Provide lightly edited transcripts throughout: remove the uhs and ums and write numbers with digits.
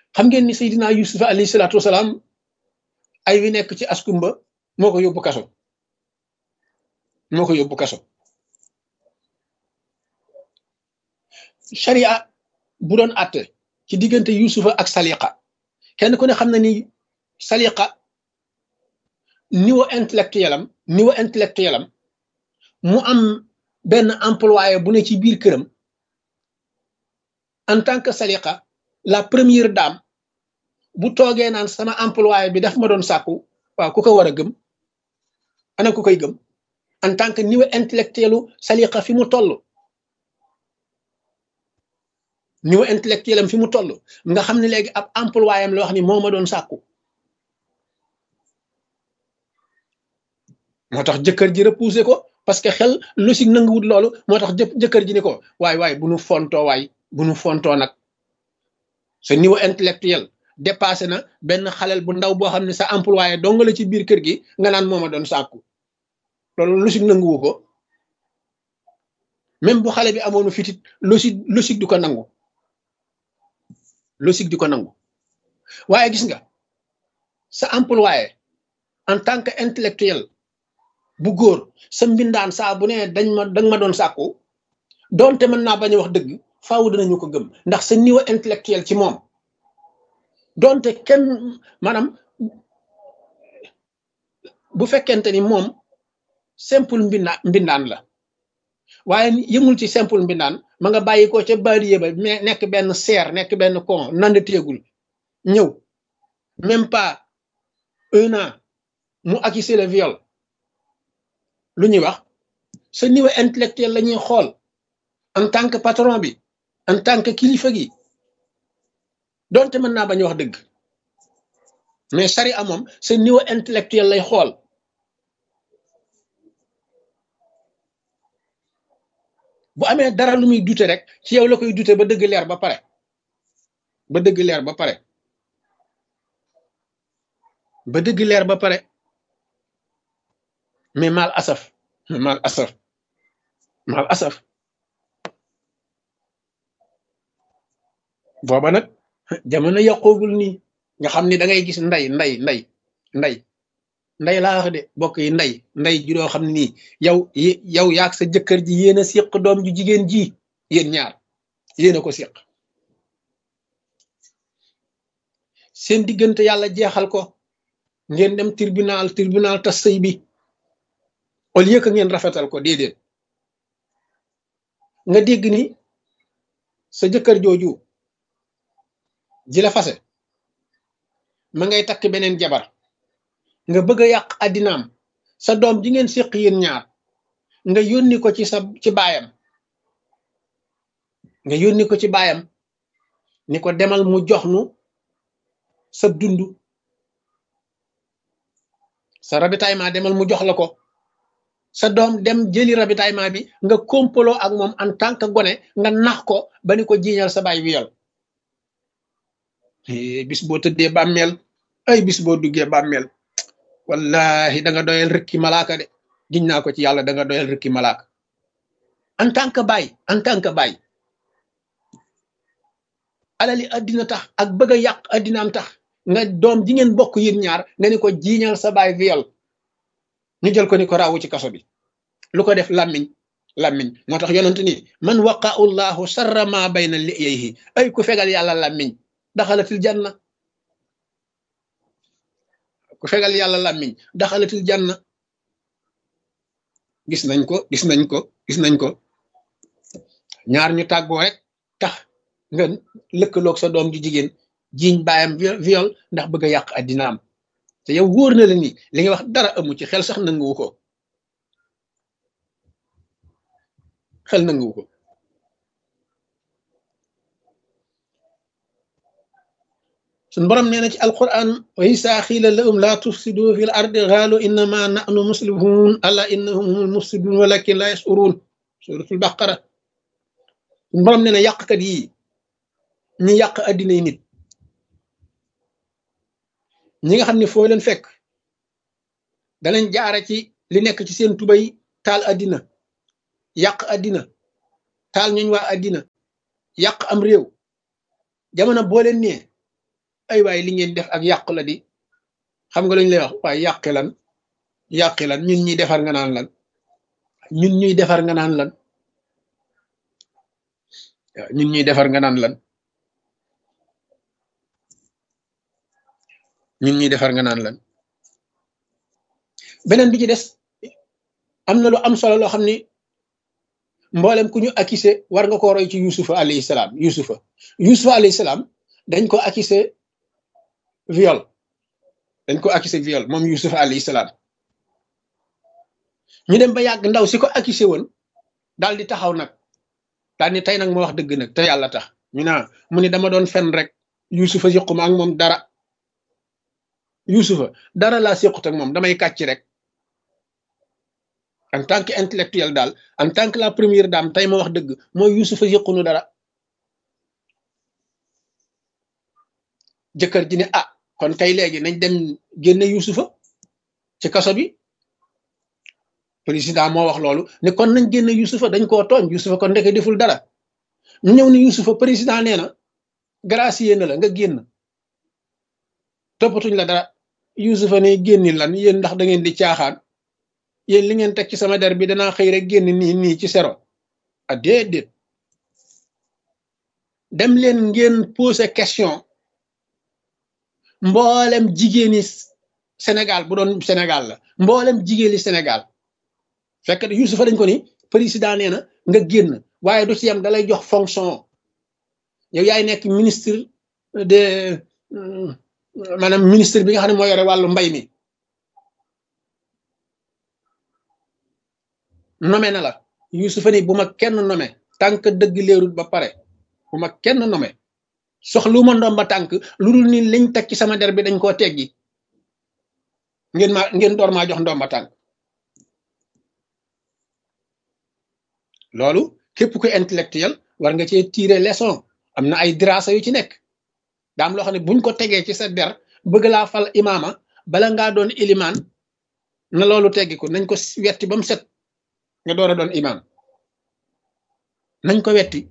xam ngeen ni Seydina Yusufa alayhi salaatu wasalaam ay wi nekk ci askumba moo ko yóbbu kaso moo ko yóbbu kaso sharia bu doon àtte ci diggante Yusufa ak Saliqa kenn ku ne xam na ni Saliqa niveau intellectuel am mu am benn employé bu ne ci biir këram en tant que Saliqa la première dame bu toogee naan sama employé bi daf ma doon sàkku waaw ku ko war a gëm ana ku koy gëm en tant que niveau intellectuelu Saliqa fi mu toll niveau intellectuel am fi mu toll nga xam ne léegi ab employé am la wax ni moo ma doon sàkku moo tax jëkkër ji repoussé ko parce que xel logique nanguwut loolu moo tax jëkkër ji ni ko waay bu nu fontoo nag sa niveau intellectuel dépassé na benn xalel bu ndaw boo xam ne sa employé dong la ci biir kër gi nga naan moo ma doon sàkku loolu logique nanguwu ko même bu xale bi amoonu fitit logique du ko nangu logique di ko nangu waaye gis nga sa employé en tant que intellectuel bu góor sa mbindaan saa bu ne danga ma doon sàkku doonte mën naa bañ a wax dëgg faaw dinañu ko gëm ndax sa niveau intellectuel ci moom doonte kenn maanaam bu fekkente ni moom simple mbindaan la waaye yëmul ci simple mbindaan ma nga bàyyi ko ca baadiye ba mais nekk benn seer nekk benn con nand téegul ñëw même pas 1 an mu accusé le viol lu ñuy wax sa niveau intellectuel la ñuy xool en tant que patron bi en tant que kilifa gi donte mën naa bañ wax dëgg mais sariya moom sa niveau intellectuel lay xool bu amee dara lu muy dute rek ci yow la koy dute ba dëgg leer ba pare ba dëgg leer ba pare ba dëgg leer ba pare mais mal asaf booba nag jamono yàqoogul nii nga xam ni da ngay gis nday laa wax de bokk yi nday ju doo xam ne nii yow yaag sa jëkkër ji yéen a séq doom ju jigéen ji yéen ñaar yéen a ko séq seen diggante yàlla jeexal ko ngeen dem tribunal tas sëy bi au lieu que ngeen rafetal ko déedéet nga dégg ni sa jëkkër jooju ji la fase ma ngay takk beneen jabar nga bëgg a yàq addinaam sa doom ji ngeen séq yéen ñaar nga yónni ko ci baayam nga yónni ko ci baayam ni ko demal mu jox nu sa dund sa ravitaillement demal mu jox la ko sa doom dem jëli ravitaillement bi nga kompaloo ak moom en tant que gone nga nax ko ba ni ko jiiñal sa baay wiyal bis boo tëddee bàmmeel ay bis boo duggee bàmmeel wallahi da nga doyal rëkki malaaka de giñ naa ko ci yàlla da nga doyal rëkki malaaka en tant que baay alali addina tax ak bëgg a yàq addinaam tax nga doom ji ngeen bokk yéen ñaar nga ni ko jiiñal sa baay viol ñu jël ko ni ko raawu ci kaso bi lu ko def làmmiñ moo tax yonent ni man waqa'u llahu sarra ma bayna liyayhi ay ku fegal yàlla làmmiñ daxalatil janna ku fegal yàlla làmmiñ daxalatil janna gis nañ ko ñaar ñu tàggoo rek tax nga lëkkaloog sa doom ju jigéen jiiñ baayam viol ndax bëgg a yàq addinaam te yow wóor na la ni li nga wax dara amu ci xel sax nanguwu ko suñ borom nee na ci alquran wa isa xiila lahum la tufsidu fil ardi qaalu innama nahnu muslihun ala innahum humul mufsidun walakin la yashurun suratul baqara suñ borom nee na yàqkat yi ñi yàq addinay nit ñi nga xam ne foo leen fekk danañ jaara ci li nekk ci seen tubay taal addina yàq addina taal ñuñ waa addina yàq am réew jamono boo leen nee ay waay li ngeen def ak yàqu la di xam nga lu ñu lay wax waaye yàqi lan ñun ñuy defar nga naan lan ñun ñuy defar nga naan lan ñun ñuy defar nga naan lan ñun ñuy defar nga naan lan beneen bi ci des am na lu am solo loo xam ni mboolem ku ñu accusé war nga ko roy ci yusufa alayhi salaam yusufa alayhi salaam dañ ko accusé viol moom yusufa alayhi salaam ñu dem ba yàgg ndaw si ko accusé woon daal di taxaw nag daal ni tey nag ma wax dëgg nag te yàlla tax ñu naa mu ni dama doon fen rek yusufa siquma ak moom dara yusufa dara laa siqut ak moom damay kàcc rek en tant que intellectuel daal en tant que la première dame tey ma wax dëgg mooy yusufa siqunu dara jëkkër ji ne ah kon kay léegi nañ dem génne yusufa ci kaso bi président moo wax loolu ne kon nañ génne yusufa dañ koo tooñ yusufa kon ndeke deful dara ñu ñëw ne yusufa président nee na gracier na la nga génn toppatuñ la dara yusufa ne génni lan yéen ndax da ngeen di caaxaan yéen li ngeen teg ci sama der bi danaa xëy rek génn nii ci sero a déedéet dem leen ngeen poser question mboolem jigéeni Sénégal bu doon Sénégal la mboolem jigéeni Sénégal fekk yusufa dañ ko ni président nee na nga génn waaye du ci yam dalay jox fonction yow yaay nekk ministre de maanaam ministre bi nga xam ne moo yore wàllu mbay mi nommé na la yusufa ni bu ma kenn nommé tànk dëgg leerul ba pare bu ma kenn nommé soxlu ma ndomba tànk lu dul ni liñ teg ci sama der bi dañ koo teggi ngeen door maa jox ndomba tànk loolu képp ku intellectuel war nga cee tirer leçon am na ay dirasa yu ci nekk daam loo xam ne buñ ko tegee ci sa der bëgg laa fal imaama bala ngaa doon ilimaan na loolu teggi ko nañ ko wetti ba mu set nga door a doon imaam nañ ko wetti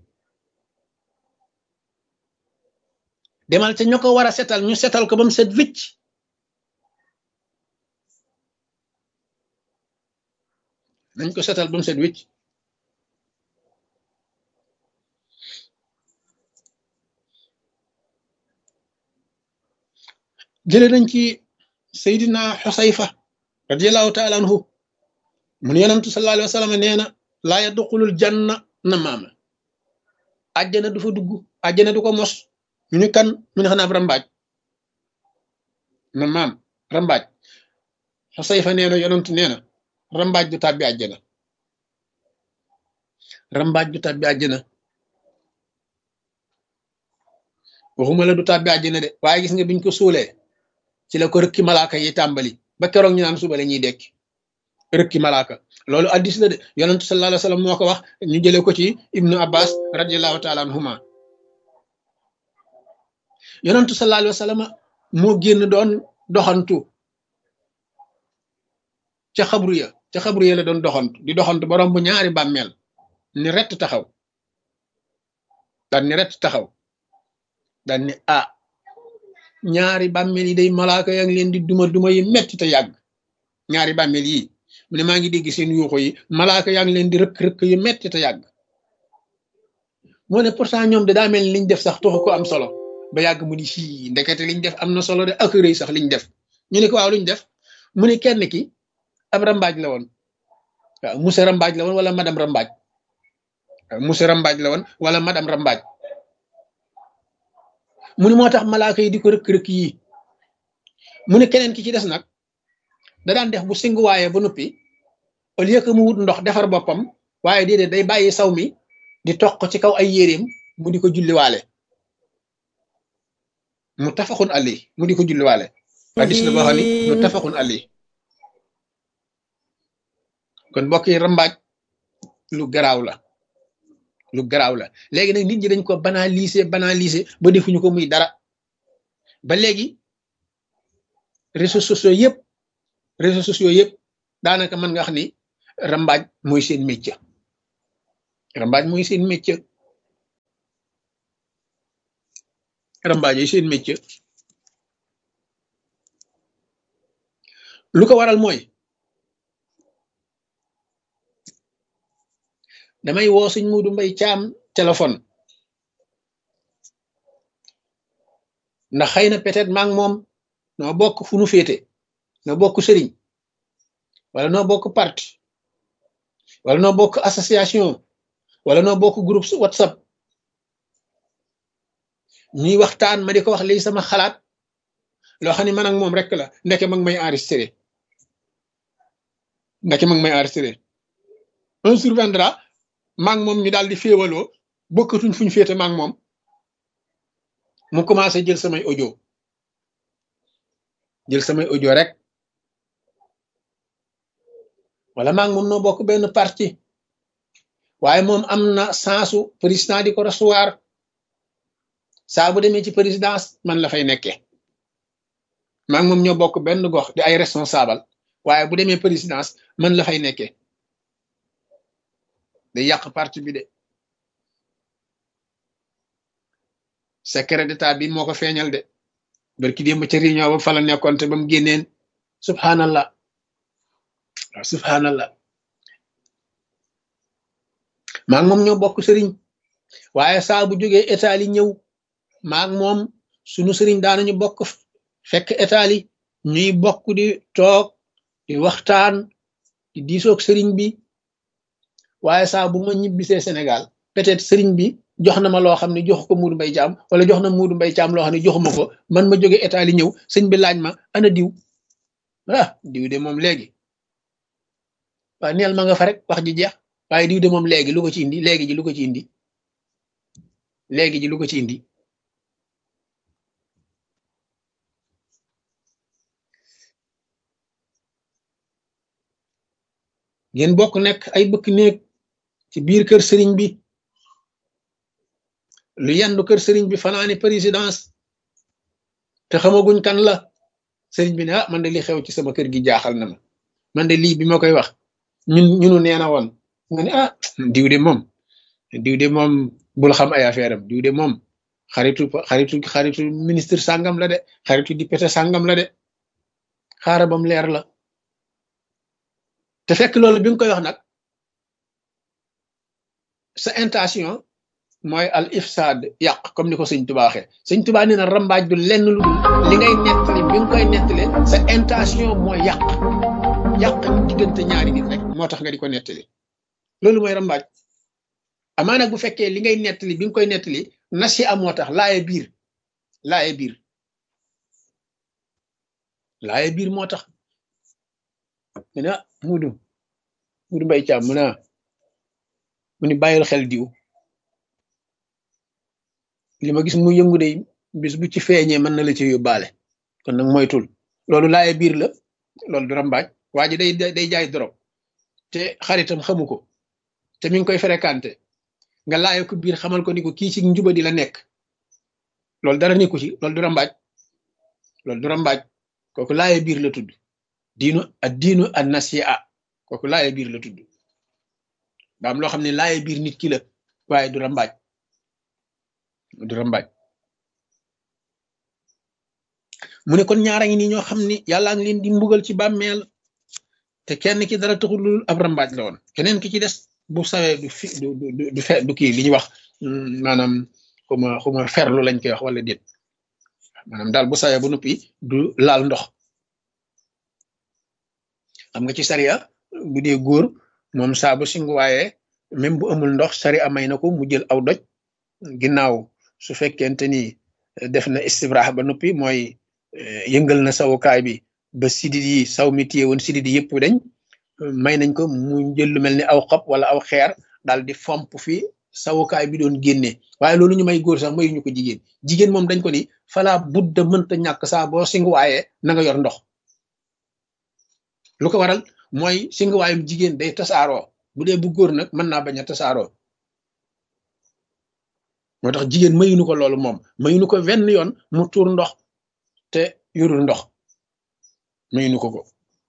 demal ca ña ko war a setal ñu setal ko ba mu set wicc nañ ko setal ba mu set wicc jële nañ ci Seydina Xusayfa radiallahu taala anhu mun yonentu sallallahu alayhi wa sallam nee na laa yadxulul janna namaama àjjana du fa dugg àjjana du ko mos ñu ni kan mu ne xanaa rambaaj namaam rambaaj Xusayfa nee na yonentu nee na rambaaj du tàbbi àjjana rambaaj du tàbbi àjjana waxuma la du tàbbi àjjana de waaye gis nga biñ ko suulee ci la ko rëkki malaaka yi tàmbali ba keroog ñu naan suba la ñuy dekki rëkki malaaka loolu addis la de yonentu sallallahu alayhi wa sallam moo ko wax ñu jëlee ko ci ibnu abbas radiallahu taala anhuma yonentu sallallahu alayhi wa sallam moo génn doon doxantu ca xabru ya la doon doxantu ba romb ñaari bàmmeel ni rett taxaw daan ni rett taxaw daan ni ah ñaari bàmmeel yi day malaaka yaa ngi leen di duma yi metti te yàgg ñaari bàmmeel yi mu ne maa ngi dégg seen yuuxu yi malaaka yaa ngi leen di rëkk-rëkk yu metti te yàgg moo ne pourtant ñoom de daa mel ni liñ def sax taxu ko am solo ba yàgg mu ni fii ndekete liñ def am na solo de ak rëy sax liñ def ñu ne ko waaw luñ def mu ne kenn ki ab rambaaj la woon waaw monsieur rambaaj la woon wala madame rambaaj waaw monsieur rambaaj la woon wala madame rambaaj mu ne moo tax malaaka yi di ko rëkk-rëkk yii mu ne keneen ki ci des nag da daan def bu singuwaayee ba noppi au lieu que mu wut ndox defar boppam waaye déedéet day bàyyi saw mi di toq ci kaw ay yéreem mu di ko julliwaale mu tafaxun ali mu di ko julliwaale hadis la boo xam ni mu tafaxun ali kon mbokk yi rambaaj lu garaaw la léegi nag nit ñi dañ ko banaliser ba defuñu ko muy dara ba léegi réseaux sociaux yëpp daanaka mën nga wax ni rambaaj mooy seen métier rambaaj mooy seen métier lu ko waral mooy damay woo sëñ Muudu Mbay Caam téléphone ndax xëy na peut-être maa ngi moom noo bokk fu nu féete noo bokk sëriñ wala noo bokk parti wala noo bokk association wala noo bokk groupe WhatsApp ñuy waxtaan ma di ko wax léegi sama xalaat loo xam ne man ak moom rek la ndeke mag may enregistré un surviendra maa ngi moom ñu daal di féewaloo bokkatuñ fuñ féete maa ngi moom mu commencé jël samay audio rek wala maa ngi moom noo bokk benn parti waaye moom am na sensu président di ko recevoir saa bu demee ci présidence man la fay nekkee maa ngi moom ñoo bokk benn gox di ay responsable waaye bu demee présidence man la fay nekkee day yàq parti bi de secret d'état bi moo ko feeñal de barki démb ca réunion ba fa la nekkoon te ba mu génneen subhanallah waaw subhanallah maa ngi moom ñoo bokk sëriñ waaye saa bu jógee état li ñëw maa ngi moom sunu sëriñ daanañu bokk fekk état li ñuy bokk di toog di waxtaan di diisoog sëriñ bi waaye saa bu ma ñibbisee Sénégal peut-être sëriñ bi jox na ma loo xam ne jox ko Muudu Mbay Caam wala jox na Muudu Mbay Caam loo xam ne joxuma ko man ma jóge état li ñëw sëñ bi laaj ma ana diw diw de moom léegi waaw neel ma nga fa rek wax ji jeex waaye diw de moom léegi lu ko ci indi léegi ji lu ko ci indi léegi ji lu ko ci indi ngeen bokk nekk ay bëkk néeg ci biir kër sëriñ bi lu yendu kër sëriñ bi fanaani présidence te xamaguñ kan la sëriñ bi ne man de li xew ci sama kër gi jaaxal na ma man de lii bi ma koy wax ñunu neena woon nga ne diw de moom bul xam ay affaire am diw de moom xaritu ministre sàngam la de xaritu député sàngam la de xaara bam leer la te fekk loolu bi nga koy wax nag sa intention mooy al ifsad yàq comme ni ko sëñ Tuubaa waxee sëñ Tuubaa nee na rambaaj du lenn lu dul li ngay nettali bi nga koy nettali sa intention mooy yàq diggante ñaari nit rek moo tax nga di ko nettali loolu mooy rambaaj amaa nag bu fekkee li ngay nettali bi nga koy nettali nasi am moo tax laaye biir moo tax mu ne Muudu Mbay Caam mu ni bàyyil xel diw li ma gis mu yëngu de bis bu ci feeñee mën na la ci yóbbaale kon nag moytul loolu laaye biir la loolu du rambaaj waa ji day jaay dorog te xaritam xamu ko te mi ngi koy fréquenté nga laaye ko biir xamal ko ni ko kii ci njuba di la nekk loolu dara nekku ci loolu du rambaaj kooku laaye biir la tudd diinu an nasi'a kooku laaye biir la tudd daa am loo xam ne laaye biir nit ki la waaye du rambaaj mu ne kon ñaara ngi nii ñoo xam ni yàllaa ngi leen di mbugal ci bàmmeel te kenn ki dara taxul lu ab rambaaj la woon keneen ki ci des bu sawee du kii li ñuy wax maanaam xuma ferlu lañ koy wax wala déet maanaam daal bu sawee bu noppi du laal ndox xam nga ci sariya bu dee góor moom saa bu singuwaaye même bu amul ndox sariya may na ko mu jël aw doj ginnaaw su fekkente ni def na istibraax ba noppi mooy yëngal na sawukaay bi ba sidit yi saw mi téye woon sidit yi yëpp dañ may nañ ko mu jël lu mel ni aw xob wala aw xeer daal di fomp fi sawukaay bi doon génnee waaye loolu ñu may góor sax mayuñu ko jigéen moom dañ ko ni fala budda mënta ñàkk saa boo singuwaayee na nga yor ndox lu ko waral mooy singuwaayum jigéen day tasaaroo bu dee bu góor nag mën naa bañ a tasaaroo moo tax jigéen mayuñu ko loolu moom mayuñu ko wenn yoon mu tuur ndox te yorul ndox mayuñu ko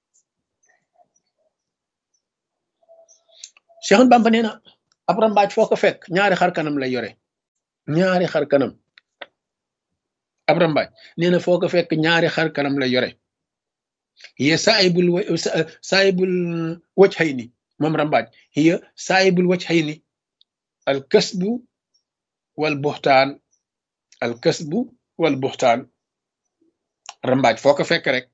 Cheikh Bamba nee na ab rambaaj foo ko fekk ñaari xar kanam lay yore ñaari xar kanam ab rambaaj nee na foo ko fekk ñaari xar kanam lay yore hiya saayibul wajhayni moom rambaaj hiya saayibul wajhayni al kasbu wal buxtaan al kasbu wal buxtaan rambaaj foo ko fekk rek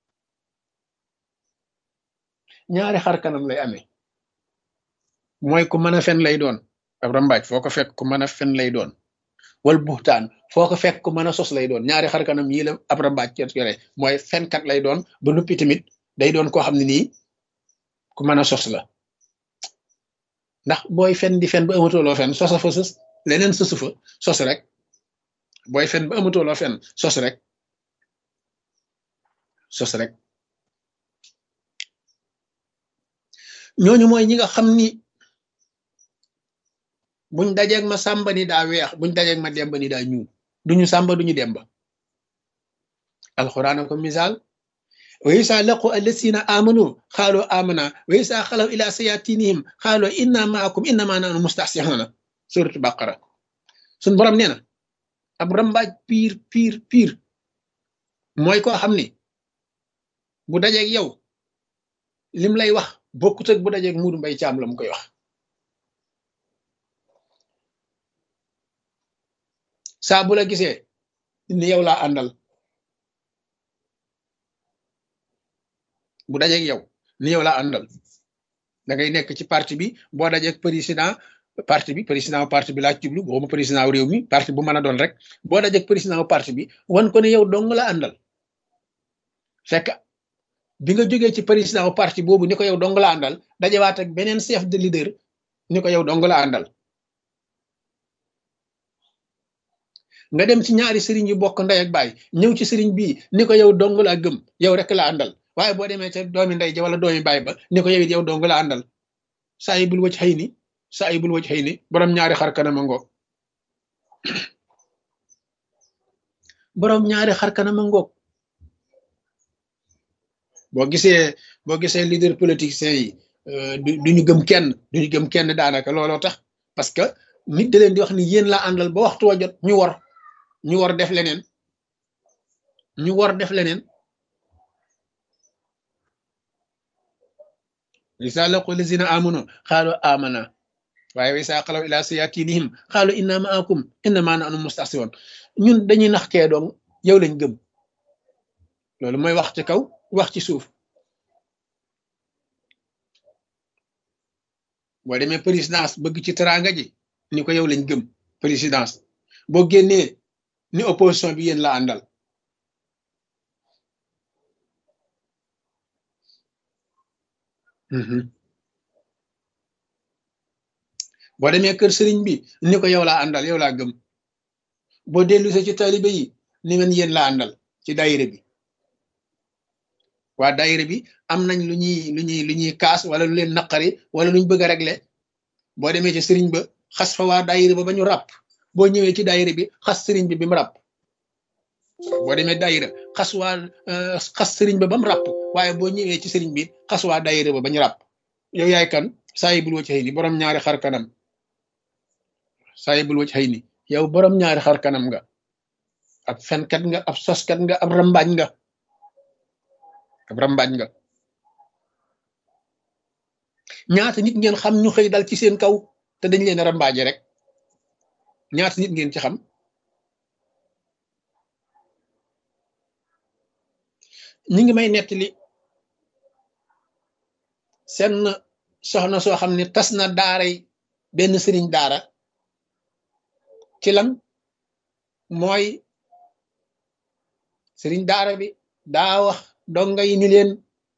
ñaari xar kanam lay amee mooy ku mën a fen lay doon ab rambaaj foo ko fekk ku mën a fen lay doon wal buxtaan foo ko fekk ku mën a sos lay doon ñaari xar kanam yii la ab rambaaj yore mooy fenkat lay doon ba noppi tamit day doon koo xam ne nii ku mën a sos la ndax booy fen di fen ba amatuloo fen sosa fa sos leneen sosu fa sos rek booy fen ba amatuloo fen sos rek sos rek ñooñu mooy ñi nga xam ni buñ dajeeg ma sàmba ni daa weex buñ dajeeg ma demba ni daa ñuul duñu sàmba duñu demba alxuraan ko misaal wa isa laqu allasina amanu xaalu amana wa isa xalaw ila sayatinihim xaalu inna maakum innama nahnu mustahsihuna suratu baqara suñ borom nee na ab rambaaj piir mooy koo xam ni bu dajeeg yow lim lay wax bokkut ak bu dajeeg Muudu Mbay Caam la mu koy wax saa bu la gisee ni yow laa àndal bu dajeeg yow ni yow laa àndal da ngay nekk ci parti bi boo dajeeg président parti bi laa jublu waxuma président réew mi parti bu mën a doon rek boo dajeeg président parti bi wan ko ne yow dong la àndal fekk bi nga jógee ci président parti boobu ni ko yow dong la àndal dajewaat ak beneen chef de leader ni ko yow dong la àndal nga dem ci ñaari sëriñ yu bokk ndey ak baay ñëw ci sëriñ bii ni ko yow dong la gëm yow rek la àndal waaye boo demee ca doomi ndey ja wala doomi baay ba ni ko yow it yow dong la àndal saayibul wajhayni borom ñaari xar kanama ngoog borom ñaari xar kanama ngoog boo gisee leader politiciens yi duñu gëm kenn daanaka looloo tax parce que nit da leen di wax ni yéen laa àndal ba waxtu wa jot ñu war def leneen isa laqu lazina amanu xaalu amana waaye wa isa xalaw ila sayatinihim xaalu inna maakum innama nahnu mustahsiwoon ñun dañuy nax kee doong yow lañ gëm loolu mooy wax ci kaw wax ci suuf boo demee présidence bëgg ci teraanga ji ni ko yow lañ gëm présidence boo génnee ni opposition bi yéen la àndal boo demee kër sëriñ bi ni ko yow laa àndal yow laa gëm boo dellu ci taalibe yi ni men yéen la àndal ci daayira bi waa daayira bi am nañ lu ñuy kaas wala lu leen naqari wala luñ bëgg a régler boo demee ci sëriñ ba xas fa waa daayira ba ñu ràpp boo ñëwee ci daayira bi xas sëriñ bi mu ràpp boo demee daayira xas sëriñ ba mu ràpp waaye boo ñëwee ci sëriñ bi xas waa daayira ba ñu ràpp yow yaay kan saayibul wajhayni borom ñaari xar kanam saayibul wajhayni yow borom ñaari xar kanam nga ab fenkat nga ab soskat nga ab rambaaj nga ñaata nit ngeen xam ñu xëy dal ci seen kaw te dañ leen a rambaaje rek ñaata nit ngeen ci xam ñi ngi may nettali seen soxna soo xam ne tas na daaray benn sëriñ daara ci lan mooy sëriñ daara bi daa wax donga yi ni leen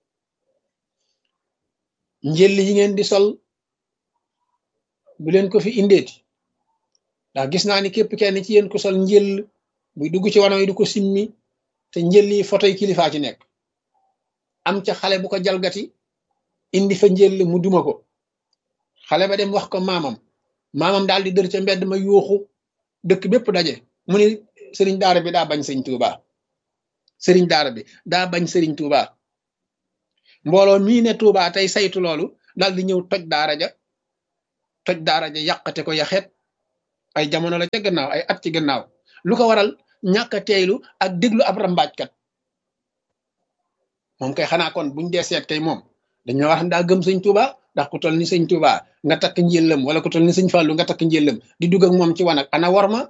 njël yi ngeen di sol bu leen ko fi indeeti ndax gis naa ni képp kenn ci yéen ko sol njël buy dugg ci wano yi du ko simmi te njël yi photo yi kilifaa ci nekk am ca xale bu ko jalgati indi fa njël mu duma ko xale ba dem wax ko maamam daal di dër ca mbedd ma yuuxu dëkk bépp daje mu ni sëriñ daara bi daa bañ sëñ Tuuba sëriñ daara bi daa bañ sëriñ Tuuba mbooloo mii ne Tuuba tey saytu loolu daal di ñëw toj daara ja yàqate ko yaxeet ay jamono la ca gannaaw ay at ci gannaaw lu ko waral ñàkk a teeylu ak déglu ab rambaajkat moom kay xanaa kon buñ dee seet kay moom dañoo wax ne daa gëm sëñ Touba ndax ku toll ni sëñ Touba nga takk njëllam wala ku toll ni sëñ Fallou nga takk njëllam di dugg ak moom ci wanag ana war ma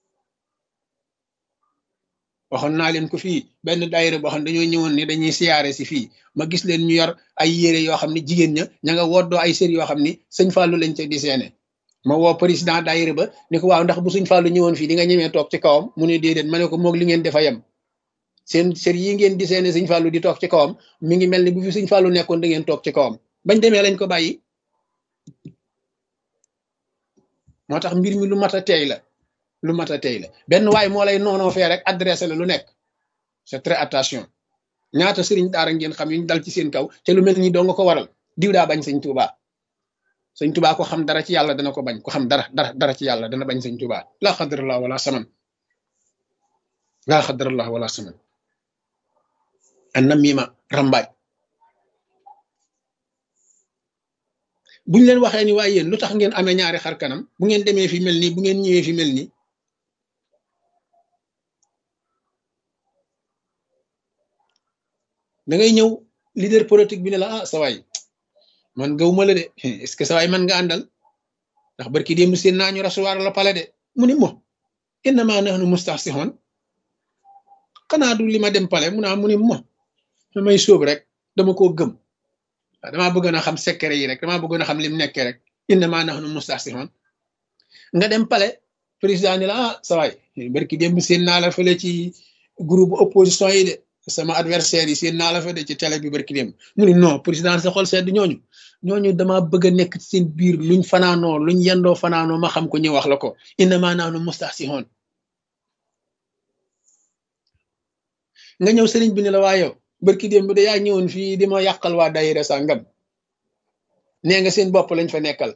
waxoon naa leen ko fii benn daayira boo xam ne dañoo ñëwoon ni dañuy siyaare si fii ma gis leen ñu yor ay yére yoo xam ne jigéen ña nga woddoo ay sër yoo xam ni sëñ Fallou lañ ca di seene ma woo président daayira ba ni ko waaw ndax bu sëñ Fallou ñëwoon fii di nga ñemee toog ci kawam mu ne déedéet ma ne ko moog li ngeen defa yem seen sër yi ngeen di seene sëñ Fallou di toog ci kawam mi ngi mel ni bu fi sëñ Fallou nekkoon da ngeen toog ci kawam bañ demee lañ ko bàyyi moo tax mbir mi lu mat a teey la lu mat a teey la benn waay moo lay noonoo fee rek adressé la lu nekk c'est très attention ñaata sëriñ daara ngeen xam yu ñu dal ci seen kaw te lu mel ni doo nga ko waral diw daa bañ sëñ Touba sëñ Touba ko xam dara ci yàlla dana ko bañ ko xam dara ci yàlla dana bañ sëñ Touba laa xadrallah wala saman laa xadrallah wala saman an namima rambaaj buñ leen waxee ni waaye yéen lu tax ngeen amee ñaari xar kanam bu ngeen demee fi mel nii bu ngeen ñëwee fi mel nii da ngay ñëw leader politique bi ne la ah sa waay man gawuma la de est-ce que sa waay man nga àndal ndax barki démb seen naa ñu recevoir la pale de mu ni mo innama nahnu mustahsihun xanaa du li ma dem pale mu naa mu ni mo damay sóob rek dama koo gëm waaw damaa bëggoon a xam secret yi rek damaa bëggoon a xam lim nekkee rek innama nahnu mustahsihun nga dem pale président ni la ah sa waay barki démb seen naa la fële ci groupe opposition yi de sama adversaire yi seen naa la fa de ci télé bi barki démb mu ni non président sa xol sedd ñooñu dama bëgg a nekk ci seen biir luñ fanaanoo luñ yendoo fanaanoo ma xam ko ñu wax la ko innama nahnu mustahsihun nga ñëw sëriñ bi ne la waa yow barki démb de yaa ñëwoon fii di ma yàqal waa daayira sàngam nee nga seen bopp lañ fa nekkal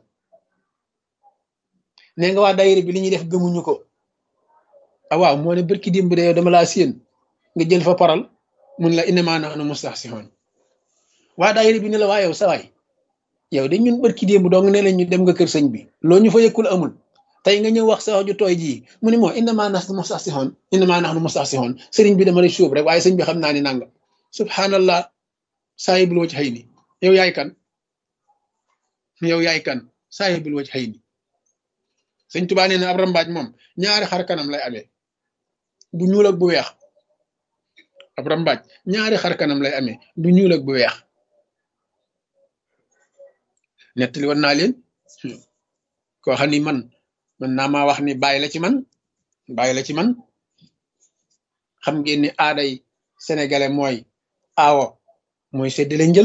nee nga waa daayira bi li ñuy def gëmuñu ko ah waaw moo ne barki démb de yow dama laa séen nga jël fa paral mun la innama nahnu mustahsihun waa daayira bi ne la waa yow sa waay yow de ñun barki démb dong ne la ñu dem nga kër sëñ bi loo ñu fa yëkkul amul tey nga ñëw wax sa wax ju tooy jii mu ni moo innama nahnu mustahsihun sëriñ bi dama lay suub rek waaye sëñ bi xam naa ni nangam subhanallah saahibul wajhayni yow yaay kan saahibul wajhayni sëñ Tuubaa nee na ab rambaaj moom ñaari xar kanam lay amee bu ñuul ak bu weex ab rambaaj ñaari xar kanam lay amee bu ñuul ak bu weex nettali woon naa leen koo xam ni man naa maa wax ni bàyyi la ci man xam ngeen ni aaday sénégalais mooy aawo mooy séddale njël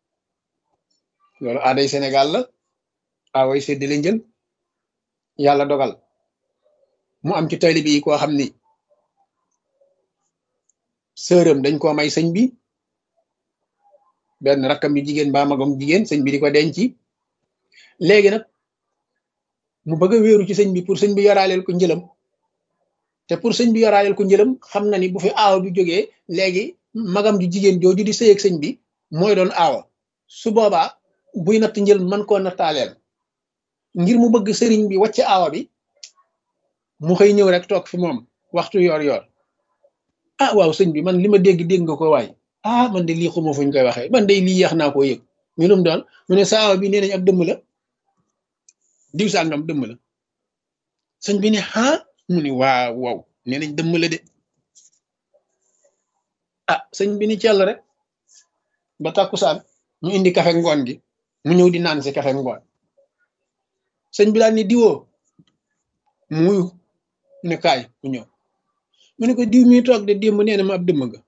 loolu aaday Sénégal la aawoy séddale njël yàlla dogal mu am ci taalibe yi koo xam ni sërëm dañ koo may sëñ bi benn rakkam yu jigéen ba magam jigéen sëñ bi di ko denci léegi nag mu bëgg a wéeru ci sëñ bi pour sëñ bi yoraaleel ko njëlam te pour sëñ bi yoraaleel ko njëlam xam na ni bu fi aawa bi jógee léegi magam ju jigéen jooju di sëy ak sëñ bi mooy doon aawa su boobaa buy natt njël man koo nattaaleel ngir mu bëgg sëriñ bi wàcc aawa bi mu xëy ñëw rek toog fi moom waxtu yor ah waaw sëñ bi man li ma dégg nga ko waay ah man de lii xuma fuñ koy waxee man de lii yeex naa koo yëg ñu lum doon mu ne sa aawa bi nee nañ ab dëmm la diw sàngam dëmm la sëñ bi ne ah mu ni waaw nee nañ dëmm la de ah sëñ bi ni cell rek ba tàkkusaan ñu indi kafe ngoon gi mu ñëw di naan si kafe ngoon sëñ bi daal ni diwoo muyu ne kaay mu ñëw mu ne ko diw mi toog de démb nee na ma ab dëmm nga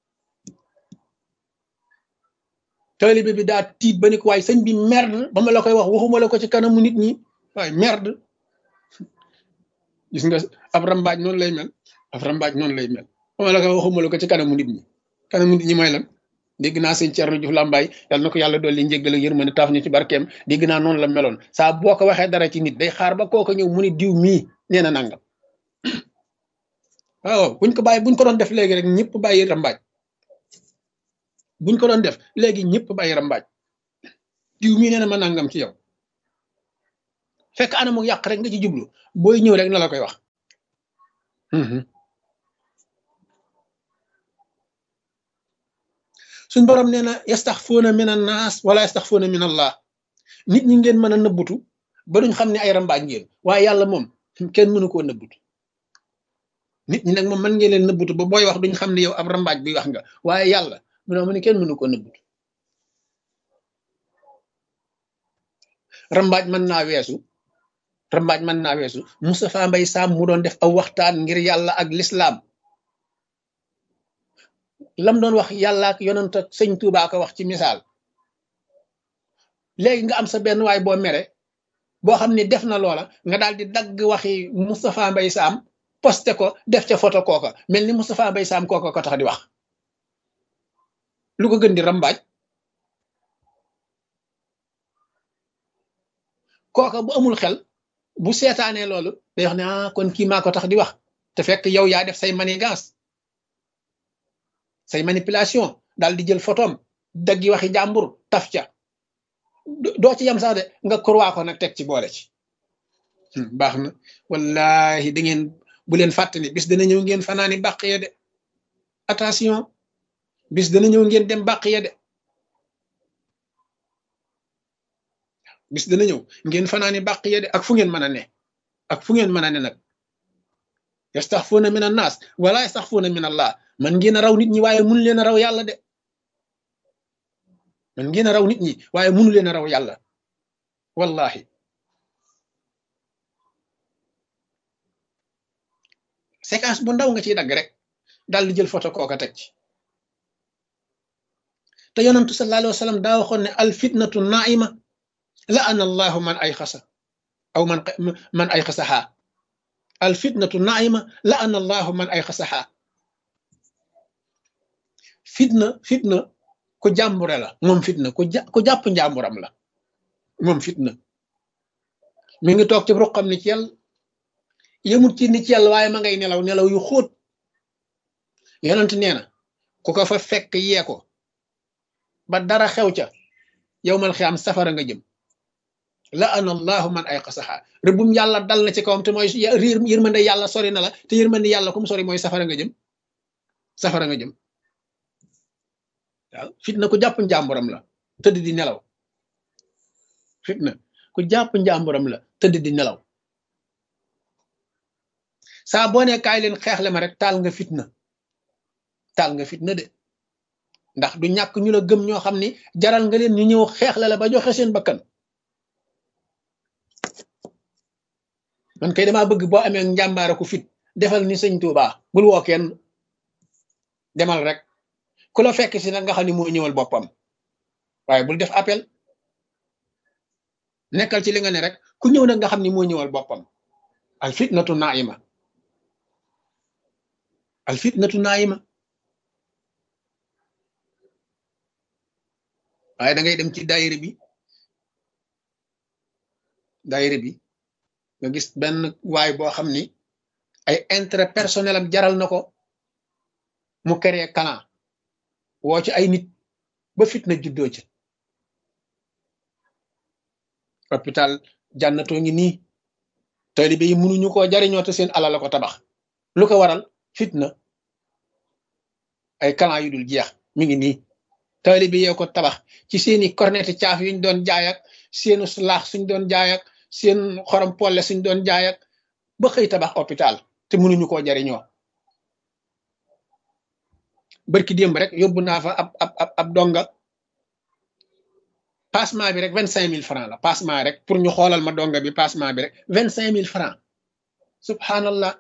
taalibe bi daa tiit ba ni ko waaye sëñ bi merde ba ma la koy wax waxuma la ko ci kanamu nit ñi waaye merde gis nga ab rambaaj noonu lay mel ba ma la koy waxuma la ko ci kanamu nit ñi mooy lan dégg naa sëñ Thierno Diouf Lambaye yàlla na ko yàlla dolli njéggal ak yërmande taaf ñu ci barkeem dégg naa noonu la meloon saa boo ko waxee dara ci nit day xaar ba kooka ñëw mu ni diw mii nee na nangam waaw buñ ko doon def léegi rek ñëpp bàyyi rambaaj buñ ko doon def léegi ñëpp bàyyi rambaaj diw mii nee na ma nangam ci yow fekk anamu yàq rek nga ci jublu booy ñëw rek na la koy wax suñ borom nee na yastaxfuuna min an naas wala yastaxfuuna min allah nit ñi ngeen mën a nëbbutu ba duñ xam ne ay rambaaj ngeen waaye yàlla moom kenn mënu koo nëbbutu nit ñi nag moom mën ngeen leen nëbbutu ba booy wax duñ xam ne yow ab rambaaj bi wax nga waaye yàlla mu ne kenn mënu koo nëbbutu rambaaj mën naa weesu rambaaj mën naa weesu Moustapha Mbaye Sam mu doon def aw waxtaan ngir yàlla ak lislaam lam doon wax yàlla ak yonent ak sëñ Tuubaa ko wax ci misaal léegi nga am sa benn waay boo mere boo xam ne def na loola nga daal di dagg waxi Moustapha Mbaye Sam posté ko def ca photo kooka mel ni Moustapha Mbaye Sam kooka ko tax di wax lu ko gën di rambaaj kooka bu amul xel bu seetaanee loolu day wax ne kon kii maa ko tax di wax te fekk yow yaa def say manigance say manipulation daal di jël photom daggi waxi jàmbur taf ca doo ci yam sax de nga kurwaa ko nag teg ci boole ci baax na wallahi da ngeen bu leen fàttali bis dana ñëw ngeen fanaani bàq ya de attention bis dana ñëw ngeen dem bàq ya de bis dana ñëw ngeen fanaani bàq ya de ak fu ngeen mën a ne ak fu ngeen mën a ne nag yastaxfuuna min an naas wala yastaxfuuna min allah man ngeen a raw nit ñi waaye mënu leen a raw yàlla de man ngeen a raw nit ñi waaye mënu leen a raw yàlla wallahi séquence bu ndaw nga ciy dagg rek daal di jël photo kooka teg ci te yonantu sallallahu alayhi wa sallam daa waxoon ne al fitnatu naima la ana allahu man ay xasa aw man ay xasaxaa al fitnatu naima la ana allahu man ay xasaxaa fitna ku jàmbure la moom fitna ku jàpp njàmburam la moom fitna mi ngi toog ci ruqam ni ci yàlla yëmut ci ni ci yàlla waaye ma ngay nelaw nelaw yu xóot yonent nee na ku ko fa fekk yee ko ba dara xew ca yowmal xiyaam safara nga jëm la ana allahu man ay xasaxa rëbbum yàlla dal na ci kawam te mooy yërmande yàlla sori na la te yërmande yàlla kum sori mooy safara nga jëm safara nga jëm waaw fitna ku jàpp njàmburam la tëdd di nelaw fitna ku jàpp njàmburam la tëdd di nelaw saa boo ne kaay leen xeexle ma rek taal nga fitna de ndax du ñàkk ñu la gëm ñoo xam ni jaral nga leen ñu ñëw xeexle la ba joxe seen bakkan man kay damaa bëgg boo amee njàmbaara ku fit defal ni sëñ Tuubaa bul woo kenn demal rek ku la fekk si nag nga xam ni moo ñëwal boppam waaye bul def appel nekkal ci li nga ne rek ku ñëw nag nga xam ni moo ñëwal boppam al fitnatu naima al fitnatu naima waaye da ngay dem ci daayira bi nga gis benn waay boo xam ni ay intérêt personnel am jaral na ko mu créé clan woo ci ay nit ba fitna juddoo ci hôpital jànnatoo ngi nii taalibe yi mënuñu koo jariñoo te seen alal la ko tabax lu ko waral fitna ay clan yu dul jeex mi ngi nii taalibe yee ko tabax ci seeni corneti caaf yuñ doon jaay ak seenu laax suñ doon jaay ak seen xorom polle suñ doon jaay ak ba xëy tabax hôpital te mënuñu koo jariñoo barki démb rek yóbbu naa fa ab donga passement bi rek 25 000 francs la passement rek pour ñu xoolal ma donga bi passement bi rek 25 000 francs subhanallah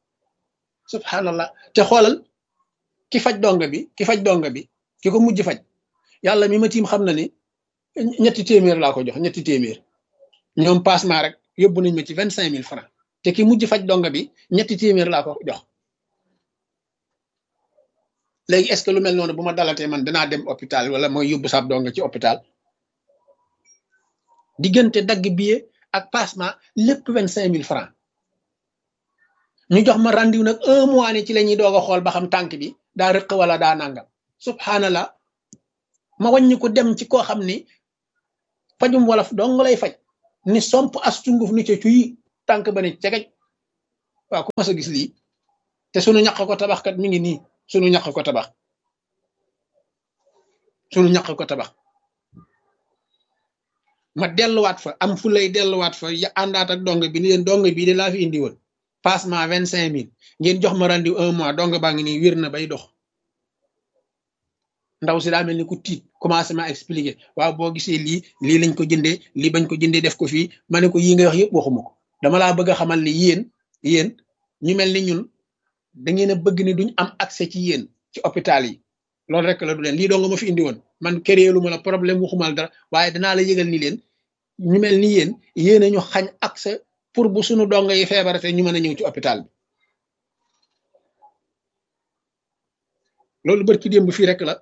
te xoolal ki faj donga bi ki ko mujj faj yàlla mi ma tiim xam na ni ñetti téeméer laa ko jox ñetti téeméer ñoom passement rek yóbbu nañ ma ci 25 000 francs te ki mujj faj donga bi ñetti téeméer laa ko jox léegi est-ce que lu mel noonu bu ma dalatee man danaa dem hôpital wala mooy yóbbu sab donga ci hôpital diggante dagg billet ak passement lépp 25 000 francs ñu jox ma rendez-vous nag 1 mois ne ci la ñuy doog a xool ba xam tànk bi daa rëq wala daa nangam subhanallah ma wàññi ko dem ci koo xam ni fajum wolof dong lay faj ni somp as tunguf ni ca cuy tànk ba ne cegej waaw ku ma sa gis lii te sunu ñaq ko tabax kat mi ngi nii sunu ñaq ko tabax sunu ñaq ko tabax ma delluwaat fa am fu lay delluwaat fa ya àndaat ak dong bi ni leen dong bii de laa fi indi woon passement 25 000 ngeen jox ma rendez-vous 1 mois dong baa ngi nii wér na bay dox ndaw si daa mel ni ku tiit commencé ma expliquer waaw boo gisee lii lañ ko jëndee lii bañ ko jëndee def ko fii ma ne ko yii nga wax yëpp waxuma ko dama laa bëgg a xamal ni yéen ñu mel ni ñun da ngeen a bëgg ni duñ am accès ci yéen ci hôpital yi loolu rek la du leen lii doo nga ma fi indi woon man kéréelu ma la problème waxumal dara waaye danaa la yëgal ni leen ñu mel ni yéen a ñu xañ accès pour bu suñu dongo yi feebarate ñu mën a ñëw ci hôpital bi loolu bërki démb fii rek la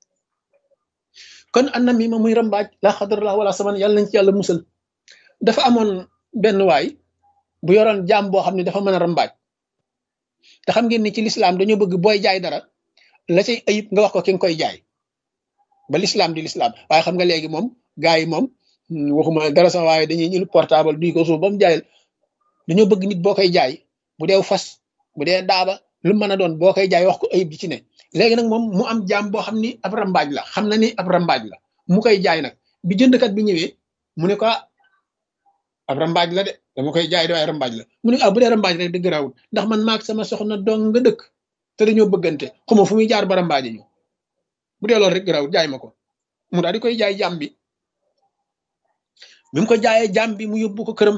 kon annam mi ma muy rambaaj la xadarallah wala saman yàlla nañ ci yàlla musal dafa amoon benn waay bu yoroon jaam boo xam ne dafa mën a rambaaj te xam ngeen ni ci lislaam dañoo bëgg booy jaay dara la cay ayib nga wax ko ki nga koy jaay ba lislaam di lislaam waaye xam nga léegi moom gars yi moom waxuma dara sax waaye dañuy ñël portable duy ko suuf ba mu jaayal dañoo bëgg nit boo koy jaay bu dee fas bu dee daaba lu mën a doon boo koy jaay wax ko ayib di ci ne léegi nag moom mu am jaam boo xam ni ab rambaaj la xam na ni ab rambaaj la mu koy jaay nag bi jëndkat bi ñëwee mu ne ko ab rambaaj la de dama koy jaay de waaye rambaaj la mu ne bu dee rambaaj rek dëgg raawut ndax man maag sama soxna dong nga dëkk te dañoo bëggante xuma fu muy jaar ba rambaaje ñu bu dee loolu rek raawut jaay ma ko mu daal di koy jaay jaam bi mu ko jaayee jaam bi mu yóbbu ko këram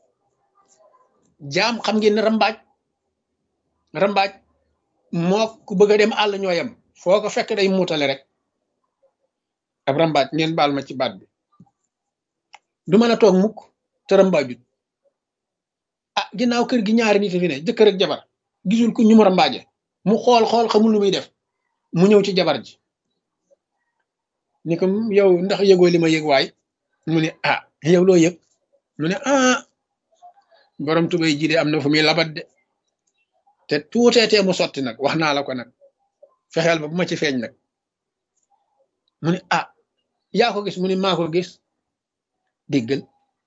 jaam xam ngeen ne rambaaj moo ku bëgg a dem àll ñoo yem foo ko fekk day muutale rek ab rambaaj ngeen baal ma ci baat bi du mën a toog mukk te rambaajut ginnaaw kër gi ñaari nit fi ne jëkkër ak jabar gisul ku ñu mu rambaaje mu xool xamul lu muy def mu ñëw ci jabar ji ni ko yow ndax yëgoo li ma yëg waay mu ne yow loo yëg mu ne borom tubay ji de am na fu muy labat de te tuuteetee mu sotti nag wax naa la ko nag fexeel ba bu ma ci feeñ nag mu ne yaa ko gis mu ne maa ko gis déggal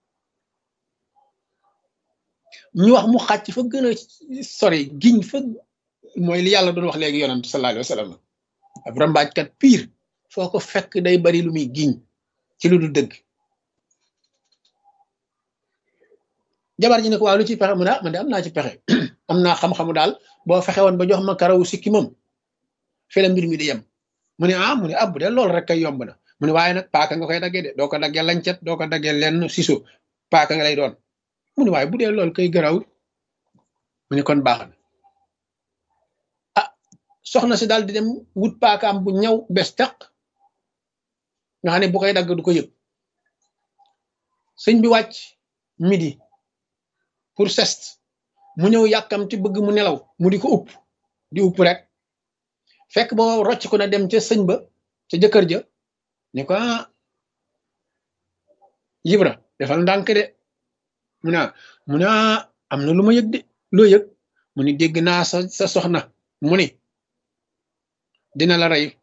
ñu wax mu xàcc fa gën a sori giñ fa mooy li yàlla doon wax léegi yonent sallallahu alayhi wa sallam ab rambaajkat pire foo ko fekk day bari lu muy giñ ci lu dul dëgg jabar ji ne ko waaw lu ci pexe mu ne man de am naa ci pexe am naa xam-xamu daal boo fexe woon ba jox ma karawu sikki moom fi la mbir mi di yem mu ne mu ne bu dee loolu rek kay yomb na mu ne waaye nag paaka nga koy daggee de doo ko daggee lancet doo ko daggee lenn siso paaka nga lay doon mu ne waaye bu dee loolu kay garawul mu ne kon baax na soxna si daal di dem wut paakaam bu ñaw bes taq nga xam ne bu koy dagg du ko yëg sëñ bi wàcc midi pour sest mu ñëw yàkkamti bëgg mu nelaw mu di ko upp rek fekk ba rocc ko na dem ca sëñ ba ca jëkkër ja ne ko Ibra defal ndànk de mu ne am na lu ma yëg de loo yëg mu ni dégg naa sa soxna mu ni dina la rey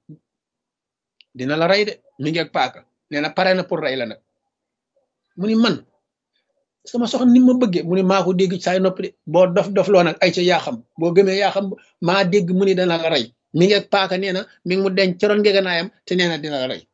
de mi ngi ak paaka nee na pare na pour rey la nag mu ni man sama soxna ni ma bëggee mu ni maa ko dégg saay noppi de boo dof loo nag ay ca yaa xam boo gëmee yaa xam maa dégg mu ni dana la rey mi ngi ak paaka nee na mi ngi mu denc coroon ngeganaayam te nee na dina la rey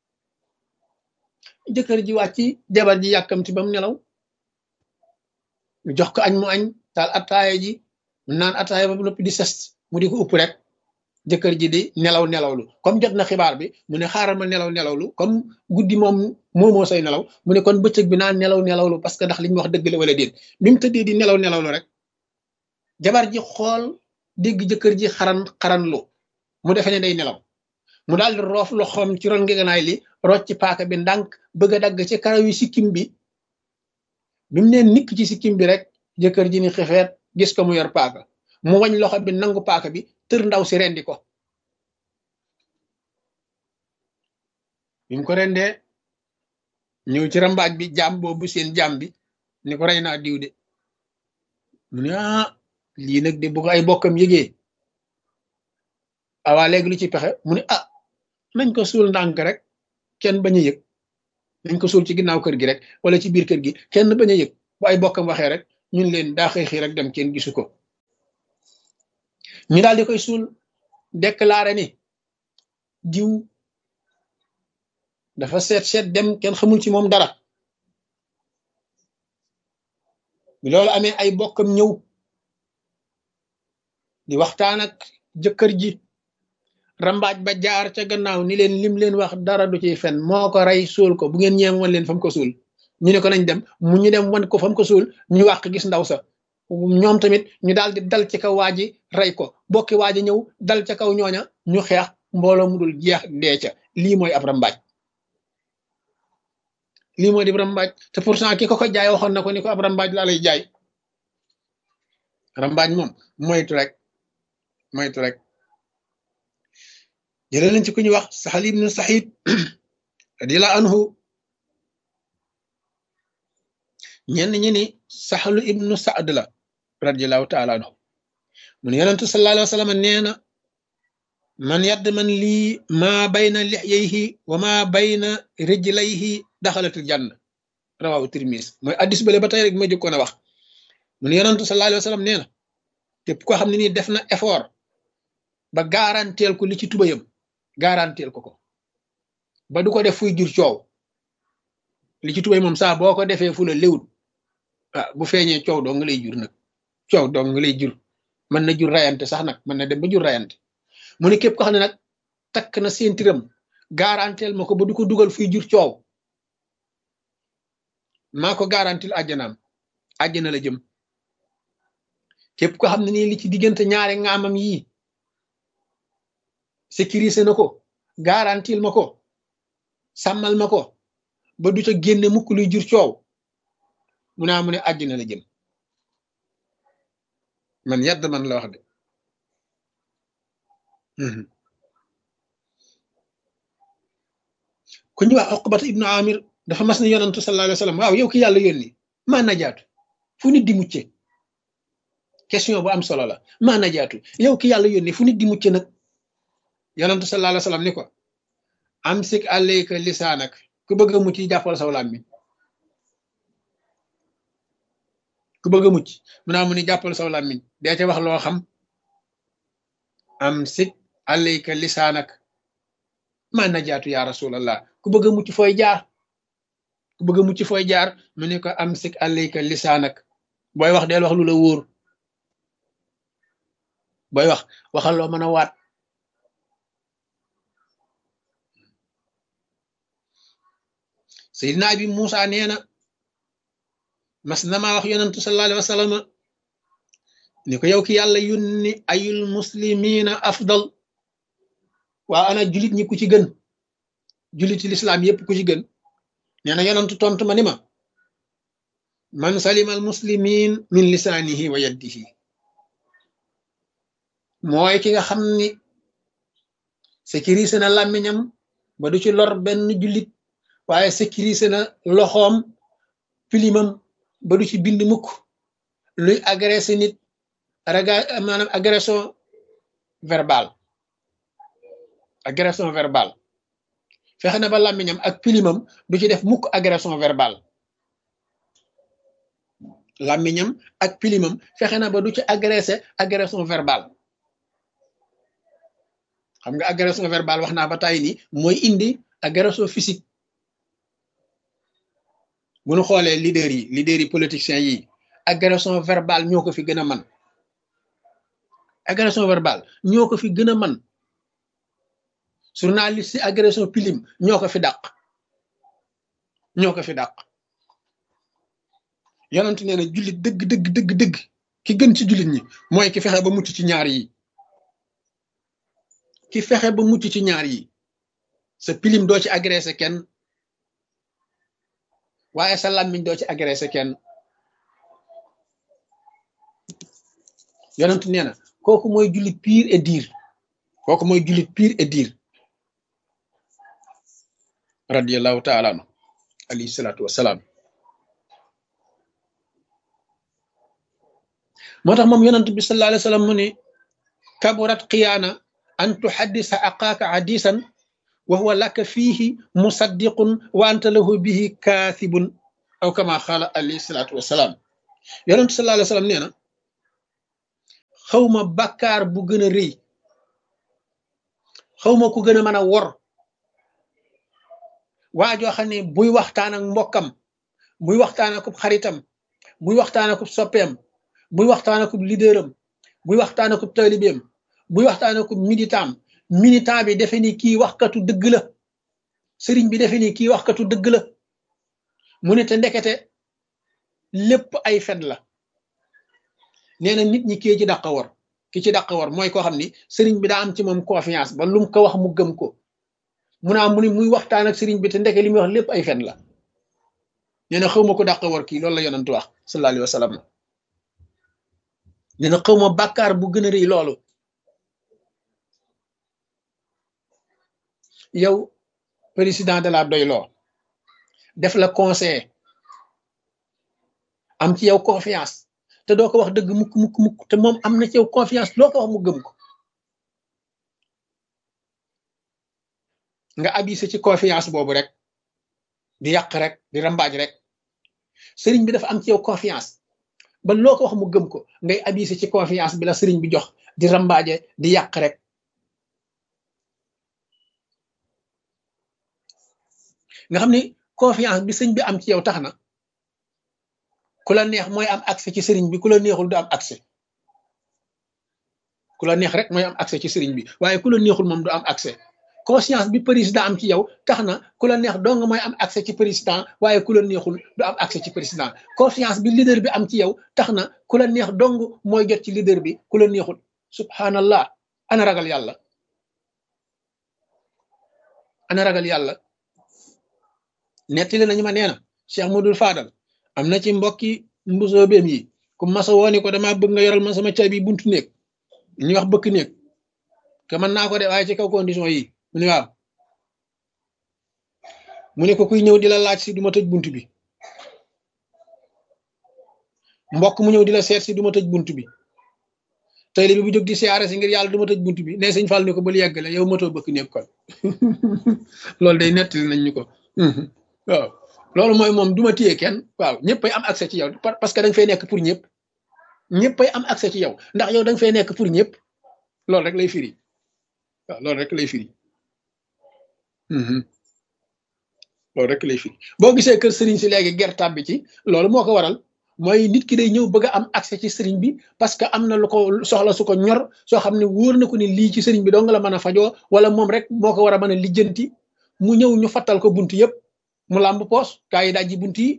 jëkkër ji wàcc jabar ji yàkkamti ba mu nelaw jox ko añ mu añ taal attaaya ji naan attaaya ba noppi di sest mu di ko upp rek jëkkër ji di nelawlu comme jot na xibaar bi mu ne xaaral ma nelawlu comme guddi moom moomoo say nelaw mu ne kon bëccëg bi naan nelawlu parce que ndax li ñu wax dëgg la wala déet bi mu tëddee di nelawlu rek jabar ji xool dégg jëkkër ji xaran lu mu defe ne day nelaw mu daal di roof loxoom ci ron ngeganaay li rocc ci paaka bi ndànk bëgg a dagg ci karaw yi sikkim bi mu neen nikk ci sikkim bi rek jëkkër ji ni xefeet gis ko mu yor paaka mu wañ loxo bi nangu paaka bi tër ndaw si rendi ko bi mu ko rendee ñëw ci rambaaj bi jaam boobu seen jaam bi ni ko rey naa diw de mu ne lii nag de bu ko ay bokkam yëgee awaa léegi lu ci pexe mu ne nañ ko suul ndànk rek kenn bañ a yëg nañ ko suul ci ginnaaw kër gi rek wala ci biir kër gi kenn bañ a yëg bu ay bokkam waxee rek ñun leen daa xëy rek dem kenn gisu ko ñu daal di koy suul déclaré ni diw dafa seet dem kenn xamul ci moom dara bi loolu amee ay bokkam ñëw di waxtaan ak jëkkër ji rambaaj ba jaar ca gannaaw ni leen lim leen wax dara du ciy fen moo ko rey suul ko bu ngeen ñeem wan leen fam ko suul ñu ne ko nañ dem mu ñu dem wan ko fam ko suul ñu wàq gis ndaw sa ñoom tamit ñu daal di dal ci kaw waa ji rey ko bokki waa ji ñëw dal ca kaw ñooña ñu xeex mbooloo mu dul jeex dee ca lii mooy ab rambaaj lii mooy di rambaaj te pourtant ki ko ko jaay waxoon na ko ni ko ab rambaaj laa lay jaay rambaaj moom moytu rek jëlee nañ ci ku ñuy wax Sahl ibnu Saïd radiyallahu anhu ñenn ñi ni Sahl ibnu Saad la radiyallahu taala anhu mu ne yonentu sallallahu alayhi wa sallam nee na man yadd man lii maa bayna lixyayhi wa maa bayna rijlayhi daxalatul janna rawahu Tirmis mooy addis bale ba tey rek ma jëkkoon a wax mu ne yonentu sallallahu alayhi wa sallam nee na képp koo xam ne nii def na effort ba garanteel ko li ci tubayam garanteel ko ba du ko def fuy jur coow li ci tubay moom saa boo ko defee fu la léwut bu feeñee coow doo nga lay jur nag coow doo nga lay jur mën na jur rayante sax nag mën na dem ba jur rayante mu ne képp ko xam ne nag takk na séentiram garanteel ma ko ba du ko dugal fuy jur coow maa ko garantil àjjanaam àjjana la jëm képp ko xam ne nii li ci diggante ñaari ngaamam yii sécurisé na ko garantil ma ko sàmmal ma ko ba du ca génne mukk luy jur coow mu naa mu ne àjjana la jëm man yadd man la wax de ku ñu wax Uqbata ibnu Amir dafa mas ne yonantu sallallahu alayhi wa sallam waaw yow ki yàlla yónni maa najaatu fu nit di mucce question bu am solo la maa najaatu yow ki yàlla yónni fu nit di mucce nag yonantu sallallahu alayhi wa sallam ni ko amsik alayka lisaanak ku bëgg a mucc jàppal saw làmmiñ ku bëgg a mucc mu naa mu ni jàppal saw làmmiñ dee ca wax loo xam amsik alayka lisaanak maa najaatu ya rasulallah ku bëgg a mucc fooy jaar ku bëgg a mucc fooy jaar mu ne ko amsik alayka lisaanak booy wax deel wax lu la wóor booy wax waxal loo mën a waat Seydina Abi Muusa nee na mas na maa wax yonantu sallallahu alayhi wa sallam ni ko yow ki yàlla yónni ayul muslimina afdal waa ana julit ñi ku ci gën juliti lislaam yépp ku ci gën nee na yonantu tontu ma ni ma man salima al muslimin min lisaanihi wa yaddihi mooy ki nga xam ni sécurisé na làmmiñam ba du ci lor benn jullit waaye sécurisé na loxoom pilimam ba du ci bind mukk luy agressé nit maanaam agression verbale fexe na ba làmmiñam ak pilimam du ci def mukk agression verbale làmmiñam ak pilimam fexe na ba du ci agression verbale xam nga agression verbale wax naa ba tàyyi ni mooy indi agression physique bu ñu xoolee leader yi politiciens yi agression verbale ñoo ko fi gën a man agression verbale ñoo ko fi gën a man journaliste yi agression pilim ñoo ko fi dàq yonent nee na jullit dëgg ki gën ci jullit ñi mooy ki fexe ba mucc ci ñaar yi ki fexe ba mucc ci ñaar yi sa pilim doo ci agressé kenn waaye sa làmmiñ doo ci agressé kenn yonent nee na kooku mooy jullit pire et dire kooku mooy jullit pire et dire radiyallahu taala anhu alayhi salaatu wassalaam moo tax moom yonent bi sallallahu alayhi wa sallam mu ne kaburat xiyaana an tuhaddisa aqaaka hadisan wa huwa laka fiihi musaddiqun wa anta lahu bihi kaasibun aw kama xaala alayhi salaatu wassalaam yonent sallallahu alayhi wa sallam nee na xawma bàkkaar bu gën a rëy xawma ku gën a mën a wor waa joo xam ne buy waxtaan ak mbokkam buy waxtaan ak xaritam buy waxtaan ak soppeem buy waxtaan ak leaderam buy waxtaan ak taalibeem buy waxtaan ak militant bi defe ni kii waxkatu dëgg la sëriñ bi defe ni kii waxkatu dëgg la mu ne te ndekete lépp ay fen la nee na nit ñi kii ci dàq war ki ci dàq war mooy koo xam ni sëriñ bi daa am ci moom confiance ba lum ko wax mu gëm ko mu naa mu ni muy waxtaan ak sëriñ bi te ndeke li muy wax lépp ay fen la nee na xaw ma ko dàq war kii loolu la yonent wax sallallahu alayhi wa sallam nee na xaw ma bàkkaar bu gën a rëy loolu yow président de la doyloo def la conseiller am ci yow confiance te doo ko wax dëgg mukk te moom am na ci yow confiance loo ko wax mu gëm ko nga abusé ci confiance boobu rek di yàq rek di rambaaj rek sëriñ bi dafa am ci yow confiance ba loo ko wax mu gëm ko ngay abusé ci confiance bi la sëriñ bi jox di rambaaje di yàq rek nga xam ni confiance bi sëñ bi am ci yow tax na ku la neex mooy am accès ci sëriñ bi ku la neexul du am accès ku la neex rek mooy am accès ci sëriñ bi waaye ku la neexul moom du am accès conscience bi président am ci yow tax na ku la neex dong mooy am accès ci président waaye ku la neexul du am accès ci président confiance bi leader bi am ci yow tax na ku la neex dong mooy jot ci leader bi ku la neexul subhanallah ana ragal yàlla ana ragal yàlla nettali nañu ma nee na Cheikh Modou Fadal am na ci mbokki mbusoo beem yi ku masa wooni ko dama bëgg nga yoral ma sama caabi buntu néeg ñu wax bëkk néeg te mën naa ko de waaye ci kaw condition yi mu ne waaw mu ne ko kuy ñëw di la laaj si du ma tëj bunt bi mbokk mu ñëw di la seet si du ma tëj bunt bi tey li bi bu jóg di siyaare si ngir yàlla du ma tëj bunt bi ne sëñ Fall ni ko bal yeggale yow matoo bëkk néeg kon loolu day nettali nañ ñu ko waaw loolu mooy moom duma téye kenn waaw ñëppay am accès ci yow parce que da nga fay nekk pour ñëpp ñëppay am accès ci yow ndax yow da nga fay nekk pour ñëpp loolu rek lay firi waaw loolu rek lay firi loolu rek lay firi boo gisee kër sëriñ si léegi gertab bi ci loolu moo ko waral mooy nit ki day ñëw bëgg a am accès ci sëriñ bi parce que am na lu ko soxla su ko ñor soo xam ne wóor na ko ni lii ci sëriñ bi doo nga la mën a fajoo wala moom rek moo ko war a mën a lijjanti mu ñëw ñu fattal ko bunt yëpp mu làmb poos gaa yi dajji bunt yi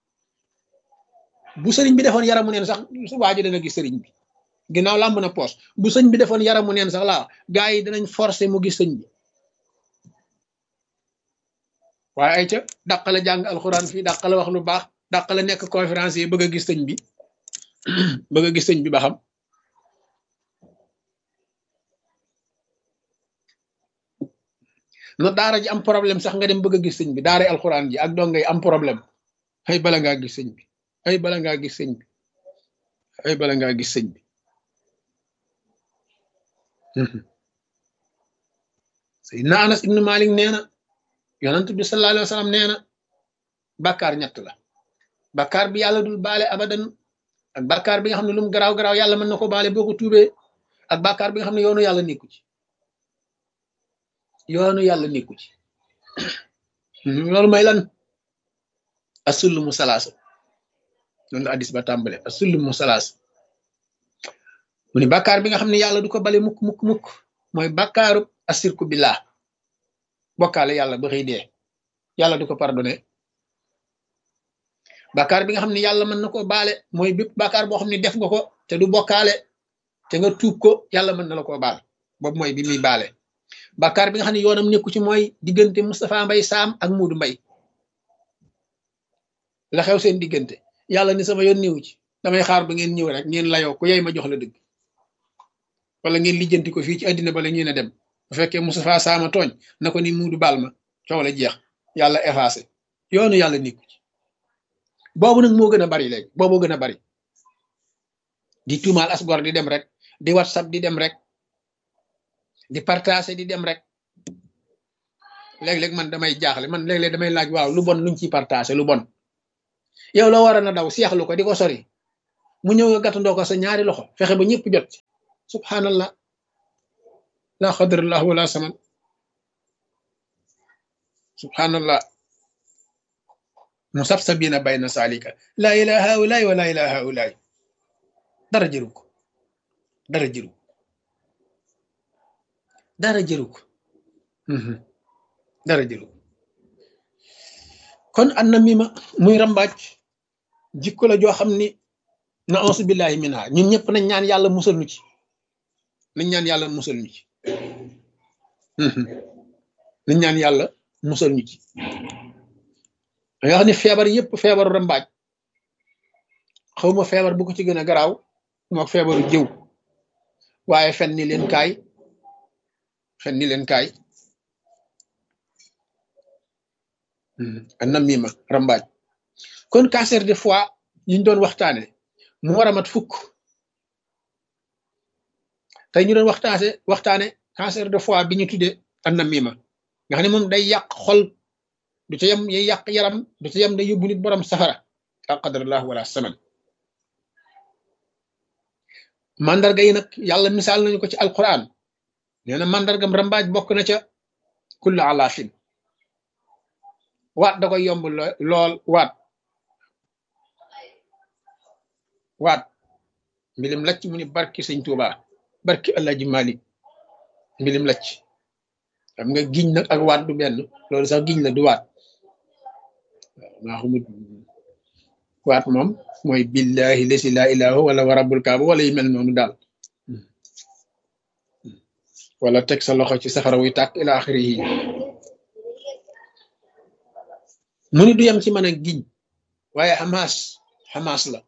bu sëriñ bi defoon yaramu neen sax waa ji dana gis sëriñ bi ginnaaw làmb na poos bu sëñ bi defoon yaramu neen sax laa gaa yi danañ forcé mu gis sëñ bi waaye ay ca dàqale jàng alxuraan fii dàqale wax lu baax dàqale nekk conférence yi bëgg a gis sëñ bi bëgg a gis sëñ bi ba xam na daara ji am problème sax nga dem bëgg a gis sëñ bi daara alxuraan ji ak dongay am problème ay bala ngaa gis sëñ bi ay bala ngaa gis sëñ bi ay bala ngaa gis sëñ bi Seydina Anas ibnu Malik nee na yonent bi sallallahu alayhi wa sallam nee na bàkkaar ñett la bàkkaar bi yàlla dul baale abadan ak bàkkaar bi nga xam ne lu mu garaaw garaaw yàlla mën na ko baale boo ko tuubee ak bàkkaar bi nga xam ne yoonu yàlla nekku ci yoonu yàlla nekku ci loolu mooy lan asullumu salaasa loolu la addis ba tàmbale asullumu salaasa mu ni bàkkaar bi nga xam ne yàlla du ko bale mukk mooy bàkkaaru asirku billah bokkaale yàlla ba xëy dee yàlla du ko pardonné bàkkaar bi nga xam ne yàlla mën na ko baale mooy bépp bàkkaar boo xam ne def nga ko te du bokkaale te nga tuub ko yàlla mën na la koo baal boobu mooy bi muy baale bàkkaar bi nga xam ne yoonam nekku ci mooy diggante Moustapha Mbay Saam ak Muudu Mbay la xew seen diggante yàlla ni sama yoon néewu ci damay xaar ba ngeen ñëw rek ngeen layoo ko yey ma jox la dëgg wala ngeen lijjanti ko fii ci àddina bala ngeen a dem bu fekkee Moustapha Saama tooñ na ko ni Muudu baal ma coow la jeex yàlla effacé yoonu yàlla nekku ci boobu nag moo gën a bari léegi boobu gën a bari di tuumaal asgor di dem rek di whatsapp di dem rek di partager di dem rek léeg-léeg man damay jaaxle man léeg-léeg damay laaj waaw lu bon luñ ciy partager lu bon yow la war a na daw seexlu ko di ko sori mu ñëw nga gàttandoo ko sa ñaari loxo fexe ba ñëpp jot subhanallah la xadrallah wala saman subhanallah musabsabina bayna salika laa ilaha haulaay wa laa ilaha haulaay dara jëru ko dara jëru ko dara jëru ko dara jëru ko kon an na mima muy rambaaj jikko la joo xam ni na ausu billahi minha ñun ñëpp nañ ñaan yàlla musal ñu ci nañ ñaan yàlla musal ñu ci nañ ñaan yàlla musal ñu ci nga xam ne feebar yëpp feebaru rambaaj xawma feebar bu ko ci gën a garaaw mook feebaru jëw waaye fen ni leen kaay fen ni leen kaay an na mima rambaaj kon cancer de foie yiñ doon waxtaane mu war a mat fukk tey ñu doon waxtaane cancer de foie bi ñu tuddee an na mima nga xam ne moom day yàq xol du ca yem yay yàq yaram du ca yem day yóbbu nit borom safara al qadarallah wala saman mandarga yi nag yàlla misaal nañu ko ci alquran nee na mandargam rambaaj bokk na ca kullu alaafin waat da koy yomb lool waat mbilim lacc mu ni barki sëñ Tuuba barki Alaaji Malik mbilim lacc xam nga giñ nag ak waat du benn loolu sax giñ la du waat maa xamut waat moom mooy billahi lasi laa ilaaha wala wa rabbul kaaba wala yu mel noonu daal wala teg sa loxo ci safara wuy tàkk ila axiri yi mu ni du yem ci mën a giñ waaye xamaas la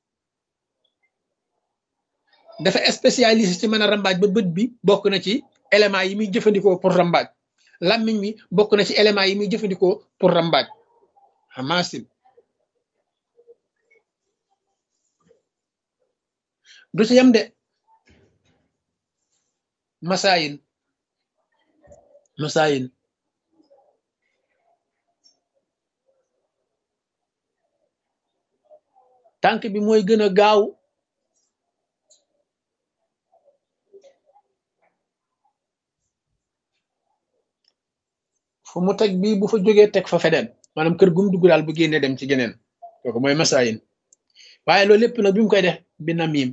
dafa spécialisé ci mën a rambaaj ba bët bi bokk na ci éléments yi muy jëfandikoo pour rambaaj làmmiñ mi bokk na ci éléments yi muy jëfandikoo pour rambaaj xamaasin du ci yem de masaayin tànk bi mooy gën a gaaw fu mu teg bii bu fa jógee teg fa feneen maanaam kër gum dugg daal bu génnee dem ci geneen kooku mooy masaayin waaye loolu lépp nag bi mu koy def bi namim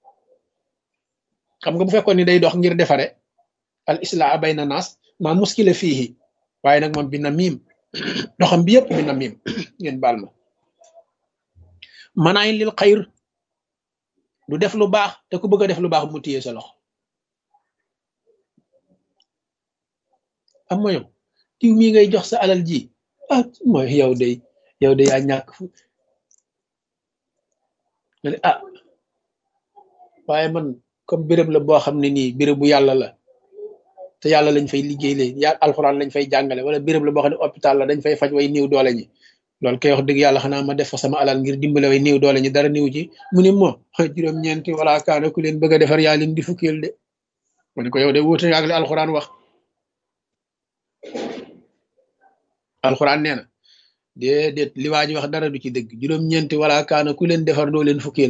xam nga bu fekkoon ni day dox ngir defare al islaa bayna naas ma muskila fiihi waaye nag moom bi namim doxam bi yëpp bi namim ngeen baal ma manaayin lil xayr du def lu baax te ku bëgg a def lu baax mu téye sa loxo am ma yow diw mii ngay jox sa alal ji ah mooy yow de yaa ñàkk fu nga ne ah waaye man comme béréb la boo xam ne nii béréb bu yàlla la te yàlla lañ fay liggéey leen ya alxuraan lañ fay jàngale wala béréb la boo xam ne hôpital la dañ fay faj way néew doole ñi loolu koy wax dëgg yàlla xanaa ma def fa sama alal ngir dimbale way néew doole ñi dara néew ci mu ne moo juróom-ñeenti wala kaana ku leen bëgg a defar yaa leen di fukkeel de mu ne ko yow de wuute ak li alxuraan wax alxuraan nee na déedéet li waa ji wax dara du ci dëgg juróom-ñeenti wala kaana ku leen defar doo leen fukkeel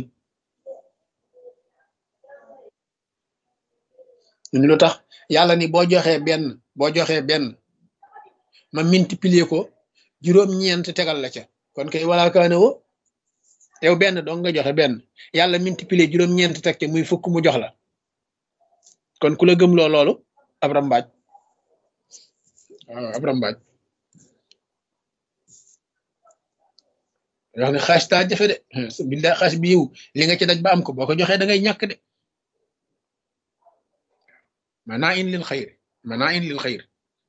ñu lu tax yàlla ni boo joxee benn ma multiplier ko juróom-ñeent tegal la ca kon kay wala kaana wo yow benn dong nga joxe benn yàlla multiplier juróom-ñeent teg ca muy fukk mu jox la kon ku la gëmloo loolu ab rambaaj waaw ab rambaaj wax ne xaas taa jafe de billahi xaas bi yiw li nga ci daj ba am ko boo ko joxee da ngay ñàkk de manaayin lil xayr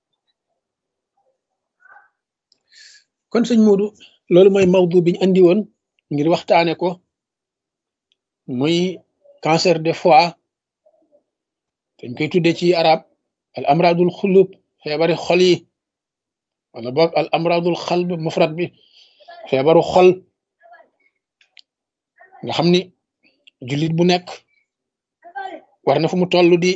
kon sëñ Moodu loolu mooy mawdu biñ andi woon ngir waxtaane ko muy cancer de foie dañ koy tudde ci arab al amradul xulub feebari xol yi wala boog al amradul xalb mufrad bi feebaru xol nga xam ni jullit bu nekk war na fu mu toll di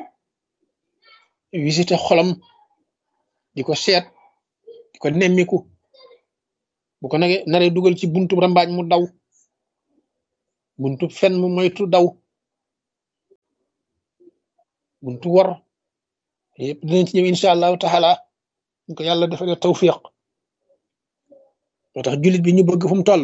visiter xolam di ko seet di ko nemmiku bu ko nage naree dugal ci buntu rambaaj mu daw buntu fen mu moytu daw buntu wor yëpp dinañ ci ñëw incha allahu taala ñu ko yàlla defalee tawfiq moo tax jullit bi ñu bëgg fu mu toll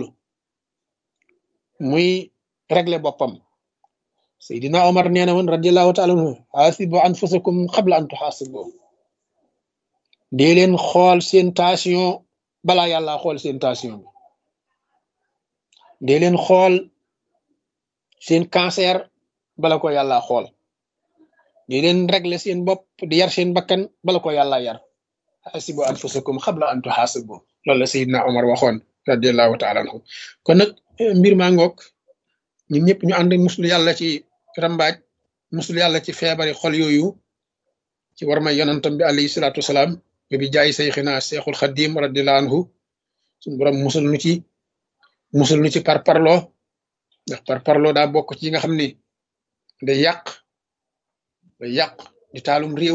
muy régler boppam. Seydina Omar nee na woon radiyallahu taala anhu xaasibu anfusakum qabla an tuxaasibu, dee leen xool seen tension balaa yàlla xool seen tension bi, dee leen xool seen cancer bala ko yàlla xool, dee leen régler seen bopp di yar seen bakkan bala ko yàlla yar. xaasibu anfusakum qabla an tuxaasibu, loolu la Seydina Omar waxoon radiyallahu taala anhu. kon nag mbir maa ngoog, ñun ñëpp ñu ànd muslu yàlla ci rambaaj, muslu yàlla ci feebari xol yooyu, ci war may yonantam bi alayhi salaatu wasalaam bi jaay sayxina seexul xadim radiyallahu anhu. suñu borom musul nu ci parparloo, ndax parparloo daa bokk ci yi nga xam ni day yàq di taalum réew.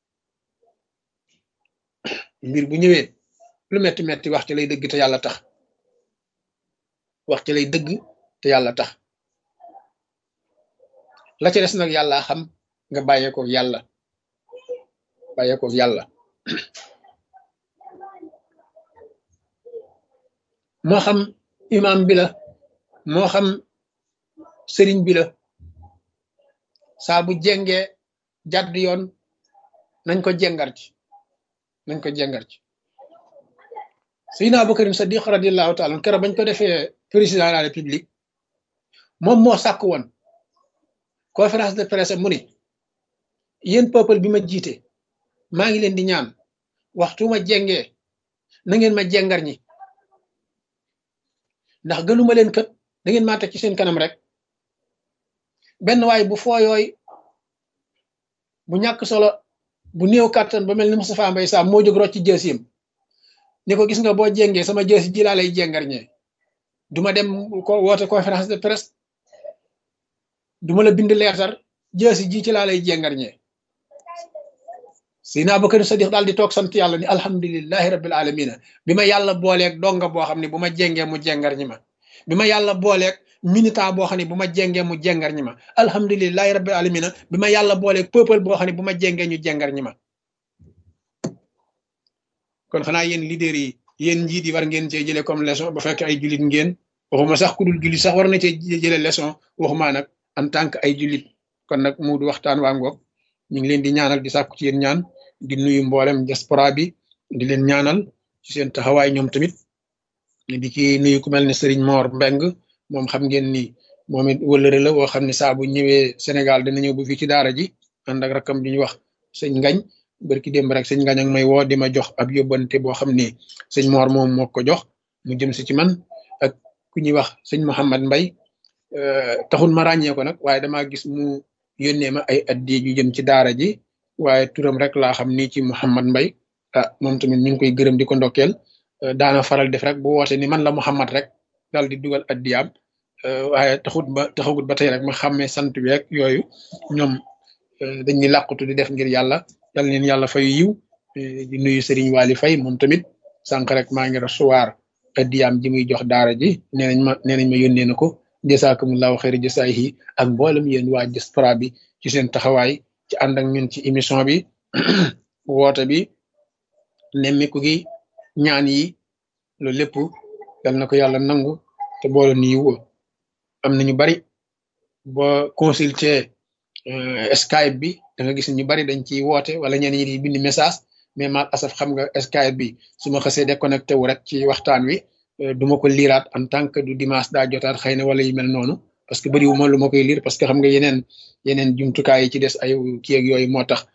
mbir bu ñëwee lu metti metti wax ci lay dëgg te yàlla tax, wax ci lay dëgg te yàlla tax. la ci des nag yàlla xam, nga bàyyeekook yàlla moo xam imam bi la, moo xam sëriñ bi la, saa bu jengee jàdd yoon nañ ko jengar ci Seydina Abubakar Sadiq radiyallahu taala keroog bañ ko defee président de la république, moom moo sàkk woon conférence de presse mu ni yéen peuple bi ma jiite maa ngi leen di ñaan waxtu ma jengee na ngeen ma jengar ñi, ndax gënuma leen kat, da ngeen maa teg ci seen kanam rek. benn waay bu fooyooy bu ñàkk solo bu néew kàttan ba mel ni Moustapha Mbaye Sam moo jóg rocc ci jësiyam ni ko gis nga boo jengee sama jësi ji laa lay jengar ñee, duma dem ko woote conférence de presse, duma la bind leetar, jësi ji ci laa lay jengar ñee. Seydina Abubakar Sadiq daal di toog sant yàlla ni alhamdulillahi rabbil alamina, bi ma yàlla booleeg donga boo xam ne bu ma jengee mu jengar ñi ma, bi ma yàlla booleeg militant boo xam ne bu ma jengee mu jengar ñi ma, alhamdulillahi rabbil alamina, bi ma yàlla booleeg peuple boo xam ne bu ma jengee ñu jengar ñi ma. kon xanaa yéen leader yi, yéen njiit yi war ngeen cee jëlee comme leçon, ba fekk ay jullit ngeen, waxuma sax ku dul jullit sax war na cee jëlee leçon, waxuma nag en tant que ay jullit. kon nag mu du waxtaan waa ngoog, ñu ngi leen di ñaanal di sàkku ci yéen ñaan, di nuyu mboolem diaspora bi, di leen ñaanal ci seen taxawaay ñoom tamit. di ci nuyu ku mel ne Serigne Mor Mbeng, moom xam ngeen ni moom it wëllëre la woo xam ne saa bu ñëwee Sénégal dina ñëw bu fii ci daara ji ànd ak rakam bi ñuy wax sëñ Ngañ. barki démb rek sëñ Ngañ ak may woo di ma jox ab yóbbante boo xam ni sëñ Mor moom moo ko jox mu jëm si ci man, ak ku ñuy wax sëñ Mouhamad Mbay. taxul ma ràññee ko nag, waaye damaa gis mu yónnee ma ay addi yu jëm ci daara ji, waaye turam rek laa xam ni ci Mouhamad Mbay. moom tamit ñu ngi koy gërëm di ko ndokkeel. daana faral def rek bu woote ni man la Mouhamad rek daal di dugal addiyaam, waaye taxagut ba tey rek ma xàmmee sant bi rek yooyu. ñoom dañ ni làqutu di def ngir yàlla, yal leen yàlla fay yiw. di nuyu Serigne Waly Faye moom tamit sànq rek maa ngi recevoir addiyaam ji muy jox daara ji, nee nañ ma yónnee na ko. jasaakumullahu xayri jasaayihi, ak mboolem yéen waa diaspora bi ci seen taxawaay ci ànd ak ñun ci émission bi woote bi nemmiku gi ñaan yi, loolu lépp yal na ko yàlla nangu te boole nu yiw. am na ñu bari boo consulter Skype bi da nga gis ñu bari dañ ciy woote wala ñenn ñi di bind message, mais mal asaf xam nga Skype bi su ma xasee déconnecté wu rek ci waxtaan wi duma ko liiraat en tant que du dimanche daa jotaat xëy na wala yu mel noonu, parce que bëriwu ma lu ma koy liir, parce que xam nga yeneen jumtukaay yi ci des ay kii ak yooyu moo tax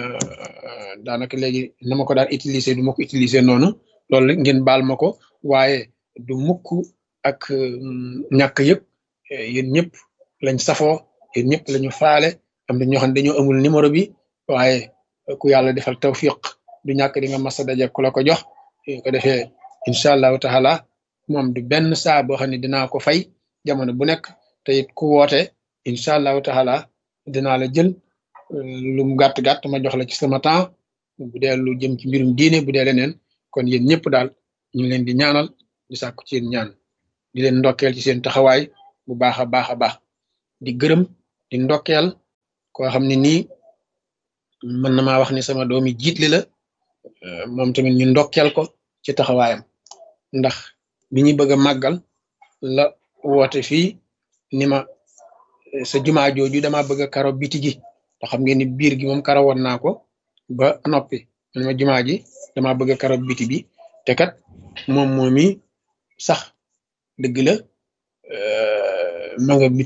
daanaka léegi na ma ko daan utiliser du ma ko utiliser noonu. loolu ngeen baal ma ko, waaye du mukk ak ñàkk yëpp. yéen ñëpp lañ safoo, yéen ñëpp lañu faale. am na ñoo xam ne dañoo amul numéro bi, waaye ku yàlla defal tawfiq du ñàkk di nga mas a daje ku la ko jox. ko defee incha allahu taala moom du benn saa boo xam ne dinaa ko fay jamono bu nekk, te it ku woote incha allahu taala dinaa la jël lu mu gàtt ma jox la ci sama temps, bu dee lu jëm ci mbirum diine, bu dee leneen. kon yéen ñëpp daal ñu ngi leen di ñaanal di sàkku ci yéen ñaan, di leen ndokkeel ci seen taxawaay bu baax a baax, di gërëm di ndokkeel koo xam ne nii mën na maa wax ni sama doomi jiitli la, moom tamit ñu ndokkeel ko ci taxawaayam, ndax bi ñuy bëgg a màggal la woote fii ni ma sa jumaa jooju dama bëgg a karo biti gi te xam ngeen ni biir gi moom karo woon naa ko ba noppi man ma jumaa ji dama bëgg a karo biti bi te kat moom moomi sax dëgg la ma nga